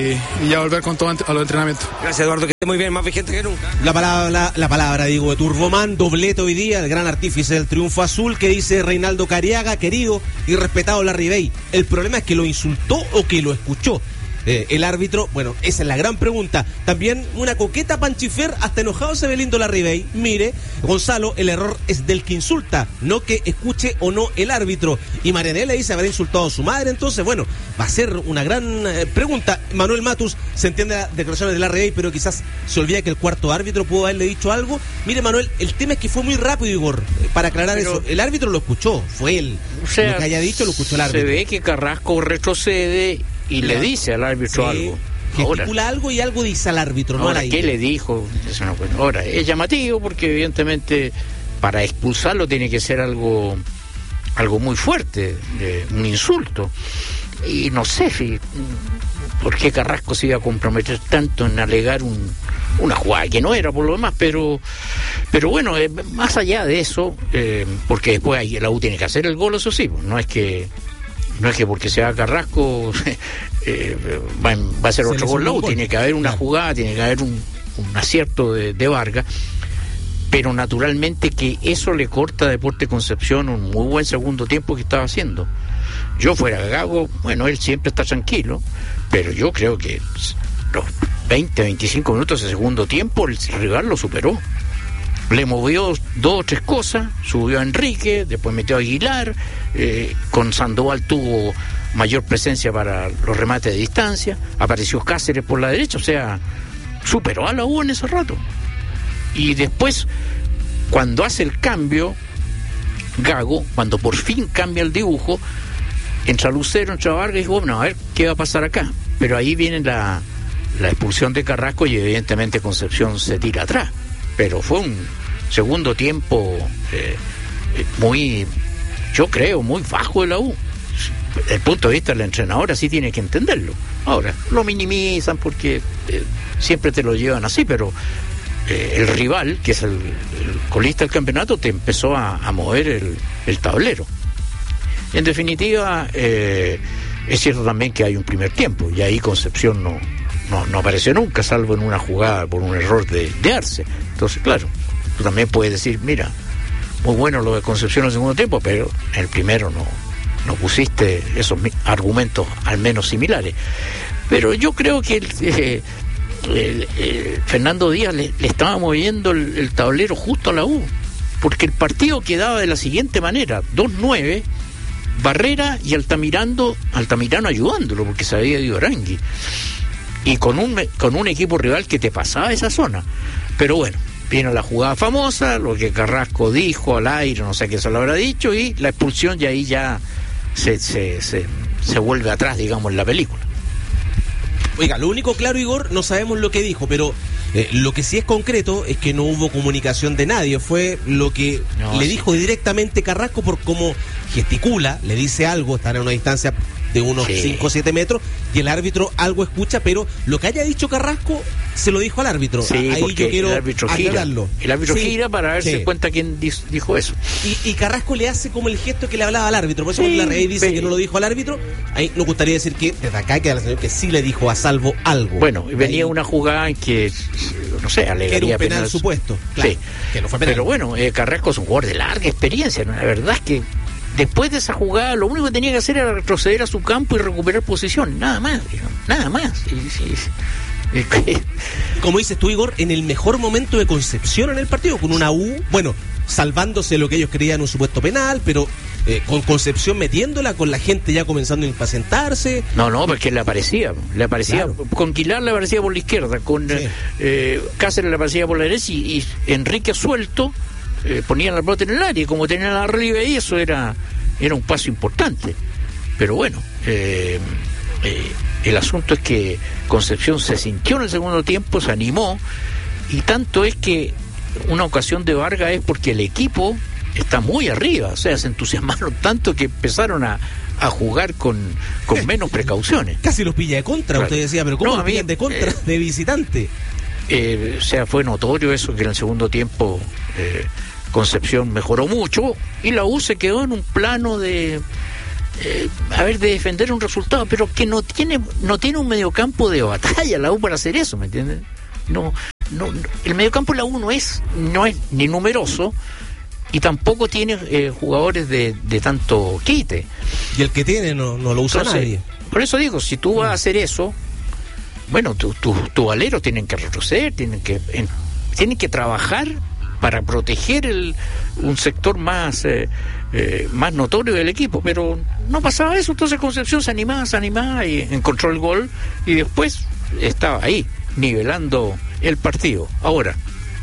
y ya volver con todo a los entrenamientos. Gracias, Eduardo, que esté muy bien, más vigente que nunca. La palabra, la palabra digo, de Turboman, doblete hoy día, el gran artífice del triunfo azul, que dice Reinaldo Cariaga, querido y respetado Larry Bay. El problema es que lo insultó o que lo escuchó. Eh, el árbitro, bueno, esa es la gran pregunta. También una coqueta Panchifer, hasta enojado se ve lindo Larry Bay. Mire, Gonzalo, el error es del que insulta, no que escuche o no el árbitro. Y Marianela dice habrá insultado a su madre, entonces, bueno, va a ser una gran eh, pregunta. Manuel Matus, se entiende las declaraciones de Larry Bay, pero quizás se olvida que el cuarto árbitro pudo haberle dicho algo. Mire, Manuel, el tema es que fue muy rápido, Igor, eh, para aclarar pero, eso. El árbitro lo escuchó, fue él. O sea, lo que haya dicho lo escuchó el árbitro. Se ve que Carrasco retrocede y le dice al árbitro sí, algo. Gesticula algo y algo dice al árbitro. Ahora, no ¿qué le dijo? Eso no, bueno, ahora, es llamativo porque evidentemente para expulsarlo tiene que ser algo algo muy fuerte, eh, un insulto. Y no sé si por qué Carrasco se iba a comprometer tanto en alegar un, una jugada que no era por lo demás, pero pero bueno, eh, más allá de eso, eh, porque después ahí la U tiene que hacer el gol, eso sí, no es que No es que porque sea Carrasco eh, va, va a ser otro gol, no, tiene que haber una claro. jugada, tiene que haber un, un acierto de, de Vargas, pero naturalmente que eso le corta a Deportes Concepción un muy buen segundo tiempo que estaba haciendo. Yo fuera Gago, bueno, él siempre está tranquilo, pero yo creo que los veinte, veinticinco minutos de segundo tiempo el rival lo superó. Le movió dos o tres cosas, subió a Enrique, después metió a Aguilar, eh, con Sandoval tuvo mayor presencia para los remates de distancia, apareció Cáceres por la derecha, o sea, superó a la U en ese rato. Y después, cuando hace el cambio, Gago, cuando por fin cambia el dibujo, entra Lucero, entra Vargas y dijo, bueno, a ver qué va a pasar acá. Pero ahí viene la, la expulsión de Carrasco y evidentemente Concepción se tira atrás. Pero fue un segundo tiempo eh, muy, yo creo, muy bajo de la U. Desde el punto de vista del entrenador así tiene que entenderlo. Ahora, lo minimizan porque eh, siempre te lo llevan así, pero eh, el rival, que es el, el colista del campeonato, te empezó a, a mover el, el tablero. En definitiva, eh, es cierto también que hay un primer tiempo, y ahí Concepción no... No, no apareció nunca, salvo en una jugada por un error de, de Arce. Entonces, claro, tú también puedes decir, mira, muy bueno lo de Concepción en el segundo tiempo, pero en el primero no, no pusiste esos argumentos al menos similares. Pero yo creo que el, eh, el, el Fernando Díaz le, le estaba moviendo el, el tablero justo a la U, porque el partido quedaba de la siguiente manera: dos nueve, Barrera y Altamirano, Altamirano ayudándolo, porque se había ido Arangui. Y con un con un equipo rival que te pasaba esa zona. Pero bueno, vino la jugada famosa, lo que Carrasco dijo al aire, no sé qué se lo habrá dicho, y la expulsión, y ahí ya se, se, se, se vuelve atrás, digamos, en la película. Oiga, lo único claro, Igor, no sabemos lo que dijo, pero eh, lo que sí es concreto es que no hubo comunicación de nadie. Fue lo que no, le sí. dijo directamente Carrasco por cómo gesticula, le dice algo, estar a una distancia de unos cinco o siete metros, y el árbitro algo escucha, pero lo que haya dicho Carrasco se lo dijo al árbitro. Sí, ahí yo quiero el árbitro aclararlo. Gira. El árbitro sí, gira para ver sí. si cuenta quién dijo eso. Y, y Carrasco le hace como el gesto que le hablaba al árbitro. Por eso sí, cuando la Rey dice sí. que no lo dijo al árbitro, ahí nos gustaría decir que desde acá queda la sensación que sí le dijo a Salvo algo. Bueno, y venía ahí una jugada en que, no sé, alegaría que era un penal, penal supuesto. Claro, sí, que no fue penal. Pero bueno, eh, Carrasco es un jugador de larga experiencia, ¿no? La verdad es que después de esa jugada, lo único que tenía que hacer era retroceder a su campo y recuperar posición, nada más, digamos, nada más. Y, y, y, como dices tú, Igor, en el mejor momento de Concepción en el partido, con una U, bueno, salvándose lo que ellos creían un supuesto penal, pero eh, con Concepción metiéndola, con la gente ya comenzando a impacientarse. No, no, porque le aparecía, le aparecía, claro. Con Quilar le aparecía por la izquierda, con sí. eh, Cáceres le aparecía por la derecha y, y Enrique suelto eh, ponían la pelota en el área, y como tenían arriba ahí, eso era, era un paso importante. Pero bueno, eh, eh, el asunto es que Concepción se sintió en el segundo tiempo, se animó, y tanto es que una ocasión de Vargas es porque el equipo está muy arriba, o sea, se entusiasmaron tanto que empezaron a, a jugar con, con menos precauciones. Casi los pilla de contra, claro. Usted decía, pero ¿cómo no, los pillan de contra, eh, de visitante? Eh, o sea, fue notorio eso, que en el segundo tiempo eh, Concepción mejoró mucho y la U se quedó en un plano de eh, a ver, de defender un resultado, pero que no tiene no tiene un mediocampo de batalla la U para hacer eso, ¿me entiendes? No, no, no, el mediocampo de la U no es, no es ni numeroso y tampoco tiene eh, jugadores de, de tanto quite. Y el que tiene no, no lo usa Entonces, nadie. Por eso digo, si tú vas a hacer eso, bueno, tus tu, tu aleros tienen que retroceder, tienen que en, tienen que trabajar para proteger el, un sector más eh, eh, más notorio del equipo, pero no pasaba eso. Entonces Concepción se animaba, se animaba y encontró el gol y después estaba ahí nivelando el partido. Ahora,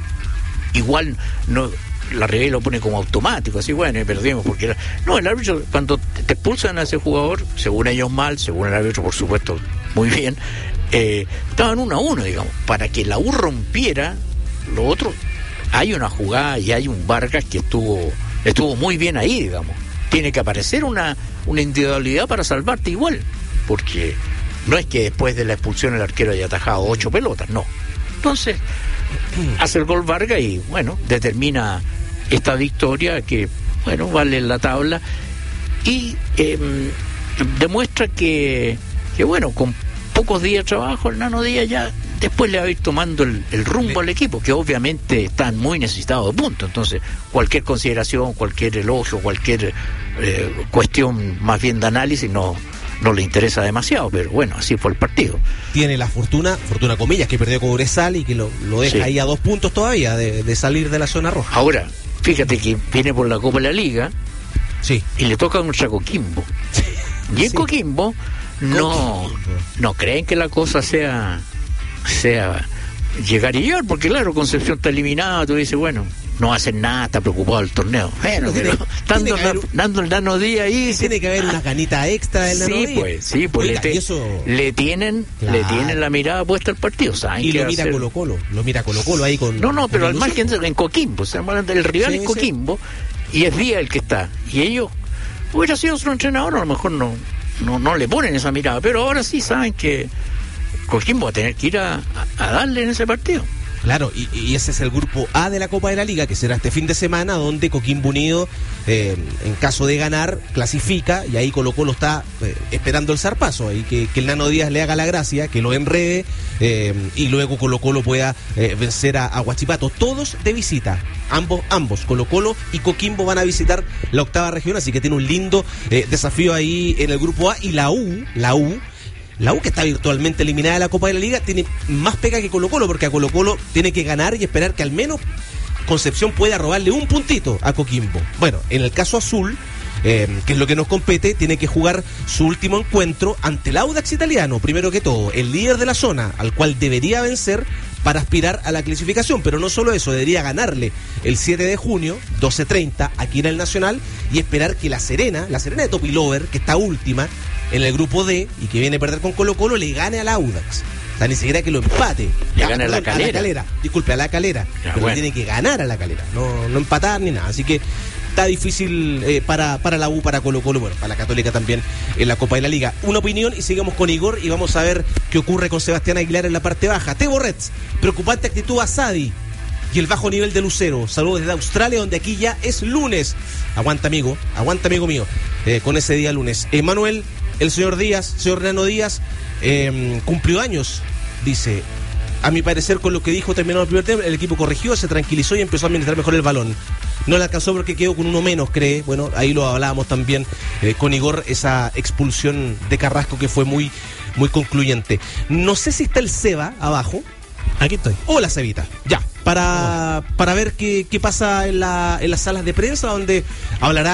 igual no, la Ribey lo pone como automático, así bueno, y perdimos porque era... no, el árbitro cuando te expulsan a ese jugador, según ellos mal, según el árbitro por supuesto muy bien, eh, estaban uno a uno, digamos, para que la U rompiera lo otro. Hay una jugada y hay un Vargas que estuvo estuvo muy bien ahí, digamos. Tiene que aparecer una una individualidad para salvarte igual, porque no es que después de la expulsión el arquero haya atajado ocho pelotas, no. Entonces, hace el gol Vargas y, bueno, determina esta victoria que, bueno, vale la tabla y eh, demuestra que, que, bueno, con pocos días de trabajo, el Nano Díaz ya después le va a ir tomando el, el rumbo al equipo, que obviamente están muy necesitados de puntos. Entonces, cualquier consideración, cualquier elogio, cualquier eh, cuestión más bien de análisis no... no le interesa demasiado, pero bueno, así fue el partido. Tiene la fortuna, fortuna comillas, que perdió con Cobresal y que lo, lo deja sí. ahí a dos puntos todavía de, de salir de la zona roja. Ahora, fíjate que viene por la Copa de la Liga sí. y le toca contra Coquimbo. Sí. Y en sí. Coquimbo no, Coquimbo no creen que la cosa sea, sea llegar y llegar, porque claro, Concepción está eliminada, tú dices, bueno, no hacen nada, está preocupado del torneo. Bueno, tiene, pero dando, tiene haber, dando el Nano Díaz ahí. Tiene que haber una ganita extra del Nano sí, Díaz. Pues, sí, pues Oiga, le, te, eso... le tienen claro. le tienen la mirada puesta al partido. ¿Saben y qué lo mira hacer? Colo Colo, lo mira Colo Colo ahí con... No, no, pero al margen en Coquimbo, se llama el rival sí, es Coquimbo sí. y es Díaz el que está. Y ellos, hubiera sido otro entrenador, a lo mejor no, no, no le ponen esa mirada, pero ahora sí saben que Coquimbo va a tener que ir a, a darle en ese partido. Claro, y, y ese es el grupo A de la Copa de la Liga, que será este fin de semana, donde Coquimbo Unido, eh, en caso de ganar, clasifica, y ahí Colo Colo está eh, esperando el zarpazo, y que, que el Nano Díaz le haga la gracia, que lo enrede, eh, y luego Colo Colo pueda eh, vencer a, a Huachipato. Todos de visita, ambos, ambos, Colo Colo y Coquimbo van a visitar la octava región, así que tiene un lindo eh, desafío ahí en el grupo A, y la U, la U, La U, que está virtualmente eliminada de la Copa de la Liga, tiene más pega que Colo Colo, porque a Colo Colo tiene que ganar y esperar que al menos Concepción pueda robarle un puntito a Coquimbo. Bueno, en el caso azul, eh, que es lo que nos compete, tiene que jugar su último encuentro ante el Audax Italiano, primero que todo, el líder de la zona, al cual debería vencer para aspirar a la clasificación, pero no solo eso, debería ganarle el siete de junio, doce treinta, aquí en el Nacional, y esperar que la Serena, la Serena de Topilover, que está última en el grupo D y que viene a perder con Colo Colo, le gane al Audax. O sea, ni siquiera que lo empate. Le gane a la Calera. A la Calera. Disculpe, a la Calera. Ya, pero bueno. tiene que ganar a la Calera, no, no empatar ni nada. Así que está difícil eh, para, para la U, para Colo Colo, bueno, para la Católica también en la Copa de la Liga. Una opinión y sigamos con Igor y vamos a ver qué ocurre con Sebastián Aguilar en la parte baja. Tebo Reds, preocupante actitud a Sadi y el bajo nivel de Lucero. Saludos desde Australia, donde aquí ya es lunes. Aguanta, amigo, aguanta, amigo mío, eh, con ese día lunes. Emanuel, el señor Díaz, señor Nano Díaz, eh, cumplió años, dice. A mi parecer, con lo que dijo terminado el primer tiempo, el equipo corrigió, se tranquilizó y empezó a administrar mejor el balón. No le alcanzó porque quedó con uno menos, cree. Bueno, ahí lo hablábamos también eh, con Igor, esa expulsión de Carrasco que fue muy, muy concluyente. No sé si está el Seba abajo. Aquí estoy. Hola, Cevita. Ya, para, para ver qué, qué pasa en, la, en las salas de prensa, donde hablará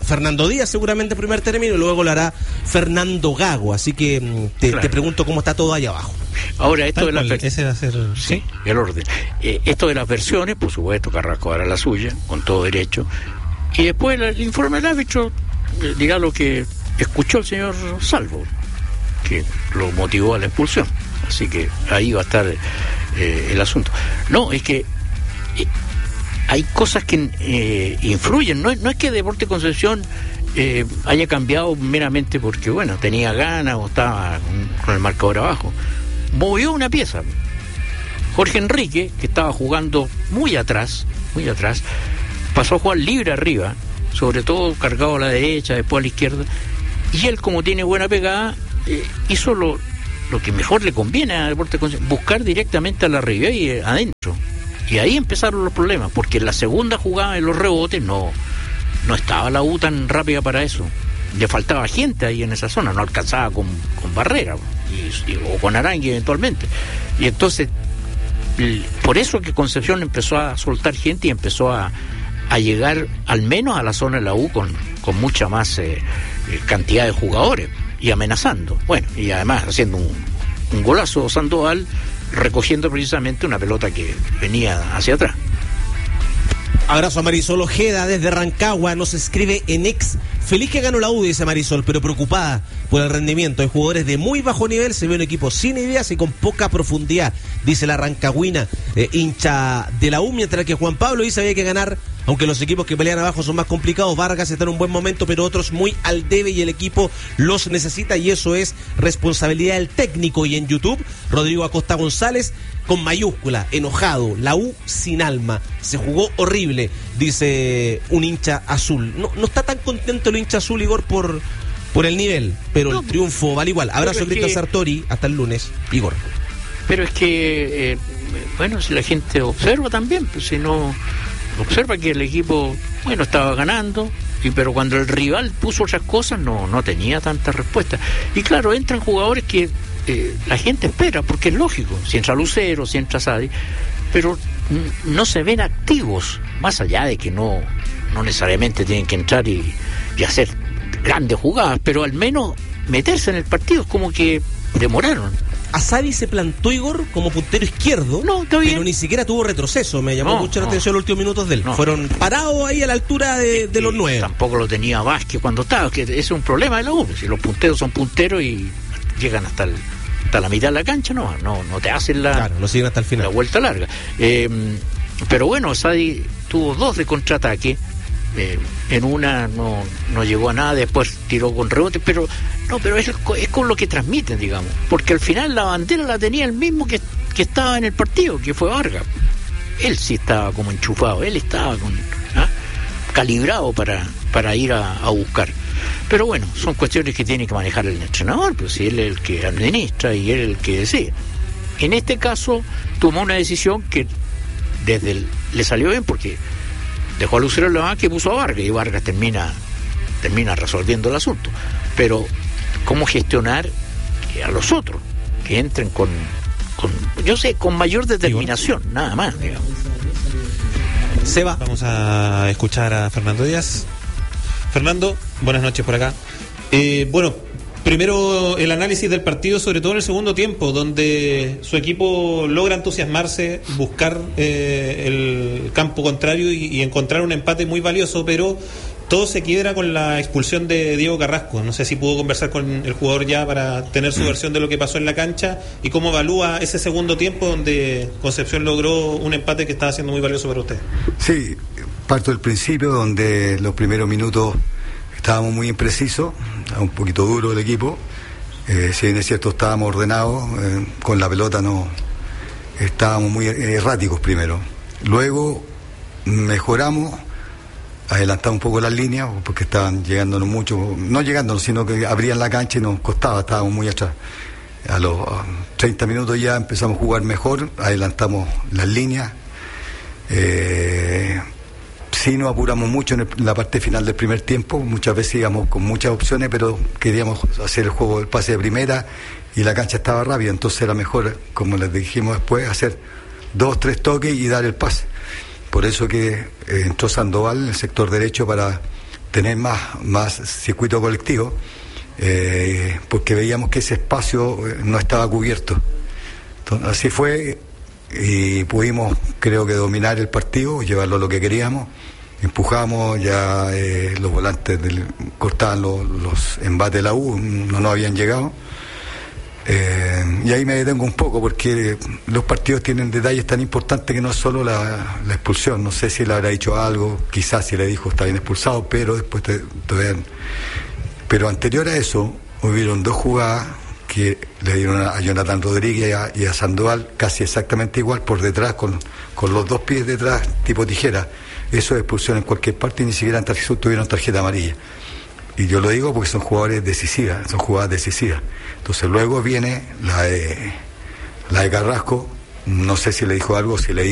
Fernando Díaz seguramente primer término y luego lo hará Fernando Gago. Así que te, claro. te pregunto cómo está todo ahí abajo. Ahora, esto Tal de las ese va a ser, sí, ¿sí? el orden. Eh, esto de las versiones, por supuesto, Carrasco hará la suya, con todo derecho. Y después el, el informe del árbitro eh, dirá lo que escuchó el señor Salvo, que lo motivó a la expulsión. Así que ahí va a estar eh, el asunto. No, es que eh, hay cosas que eh, influyen. No, no es que Deportes Concepción eh, haya cambiado meramente porque, bueno, tenía ganas o estaba con, con el marcador abajo. Movió una pieza. Jorge Enrique, que estaba jugando muy atrás, muy atrás, pasó a jugar libre arriba, sobre todo cargado a la derecha, después a la izquierda. Y él, como tiene buena pegada, eh, hizo lo, lo que mejor le conviene a Deportes Concepción, buscar directamente a la arriba y eh, adentro. Y ahí empezaron los problemas, porque en la segunda jugada de los rebotes no, no estaba la U tan rápida para eso. Le faltaba gente ahí en esa zona, no alcanzaba con, con Barrera y, y, o con Arangui eventualmente. Y entonces, por eso que Concepción empezó a soltar gente y empezó a, a llegar al menos a la zona de la U con, con mucha más eh, cantidad de jugadores y amenazando. Bueno, y además haciendo un, un golazo Sandoval, recogiendo precisamente una pelota que venía hacia atrás. Abrazo a Marisol Ojeda desde Rancagua, nos escribe en ex. Feliz que ganó la U, dice Marisol, pero preocupada por el rendimiento. Hay jugadores de muy bajo nivel, se ve un equipo sin ideas y con poca profundidad, dice la rancagüina, eh, hincha de la U, mientras que Juan Pablo dice que hay que ganar, aunque los equipos que pelean abajo son más complicados. Vargas está en un buen momento, pero otros muy al debe y el equipo los necesita y eso es responsabilidad del técnico. Y en YouTube, Rodrigo Acosta González, con mayúscula, enojado, la U sin alma, se jugó horrible, dice un hincha azul. No, no está tan contento el hincha azul, Igor, por, por el nivel, pero no, el triunfo vale igual. Abrazo, Cristo que... Sartori, hasta el lunes, Igor. Pero es que, eh, bueno, si la gente observa también, pues si no observa que el equipo, bueno, estaba ganando, y pero cuando el rival puso otras cosas, no, no tenía tanta respuesta. Y claro, entran jugadores que Eh, la gente espera, porque es lógico, si entra Lucero, si entra Sadi, pero n- no se ven activos, más allá de que no, no necesariamente tienen que entrar y, y hacer grandes jugadas, pero al menos meterse en el partido. Es como que demoraron. Asadi se plantó, Igor, como puntero izquierdo, no, está bien, pero ni siquiera tuvo retroceso. Me llamó no, mucho la no. atención los últimos minutos de él. No. Fueron parados ahí a la altura de, de los nueve. Tampoco lo tenía Vázquez cuando estaba, que ese es un problema de la U. Si los punteros son punteros y llegan hasta el, hasta la mitad de la cancha, no, no, no te hacen la, claro, lo siguen hasta el final, la vuelta larga. Eh, pero bueno, Sadi tuvo dos de contraataque. Eh, en una no, no llegó a nada, después tiró con rebote, pero no, pero es, es con lo que transmiten, digamos, porque al final la bandera la tenía el mismo que, que estaba en el partido, que fue Vargas. Él sí estaba como enchufado, él estaba con, ¿ah? calibrado para, para ir a, a buscar. Pero bueno, son cuestiones que tiene que manejar el entrenador, pues si él es el que administra y él es el que decide. En este caso tomó una decisión que desde el, le salió bien, porque dejó a Lucero en la banca y puso a Vargas, y Vargas termina termina resolviendo el asunto. Pero cómo gestionar a los otros que entren con, con yo sé, con mayor determinación, bueno, nada más, digamos. Seba, vamos a escuchar a Fernando Díaz. Fernando, buenas noches por acá. Eh, bueno, primero el análisis del partido, sobre todo en el segundo tiempo, donde su equipo logra entusiasmarse, buscar eh, el campo contrario y, y encontrar un empate muy valioso, pero todo se quiebra con la expulsión de Diego Carrasco. No sé si pudo conversar con el jugador ya para tener su versión de lo que pasó en la cancha y cómo evalúa ese segundo tiempo donde Concepción logró un empate que estaba siendo muy valioso para usted. Sí, parto del principio, donde los primeros minutos estábamos muy imprecisos, un poquito duro el equipo. Eh, si bien es cierto, estábamos ordenados, eh, con la pelota no estábamos muy erráticos primero. Luego mejoramos, adelantamos un poco las líneas, porque estaban llegándonos mucho, no llegándonos, sino que abrían la cancha y nos costaba, estábamos muy atrás. A los treinta minutos ya empezamos a jugar mejor, adelantamos las líneas. Eh, sí nos apuramos mucho en, el, en la parte final del primer tiempo, muchas veces íbamos con muchas opciones, pero queríamos hacer el juego del pase de primera y la cancha estaba rápida, entonces era mejor, como les dijimos después, hacer dos, tres toques y dar el pase. Por eso que eh, entró Sandoval en el sector derecho para tener más, más circuito colectivo, eh, porque veíamos que ese espacio no estaba cubierto. Entonces, así fue, y pudimos, creo que, dominar el partido, llevarlo a lo que queríamos. Empujamos, ya eh, los volantes del, cortaban los, los embates de la U, no nos habían llegado. Eh, y ahí me detengo un poco, porque los partidos tienen detalles tan importantes que no es solo la, la expulsión. No sé si le habrá dicho algo, quizás si le dijo está bien expulsado, pero después te, todavía... Pero anterior a eso, hubieron dos jugadas que le dieron a Jonathan Rodríguez y a, y a Sandoval casi exactamente igual, por detrás, con, con los dos pies detrás, tipo tijera. Eso es expulsión en cualquier parte, y ni siquiera en tarjeta, tuvieron tarjeta amarilla. Y yo lo digo porque son jugadores decisivas, son jugadas decisivas. Entonces luego viene la de, la de Carrasco, no sé si le dijo algo, si le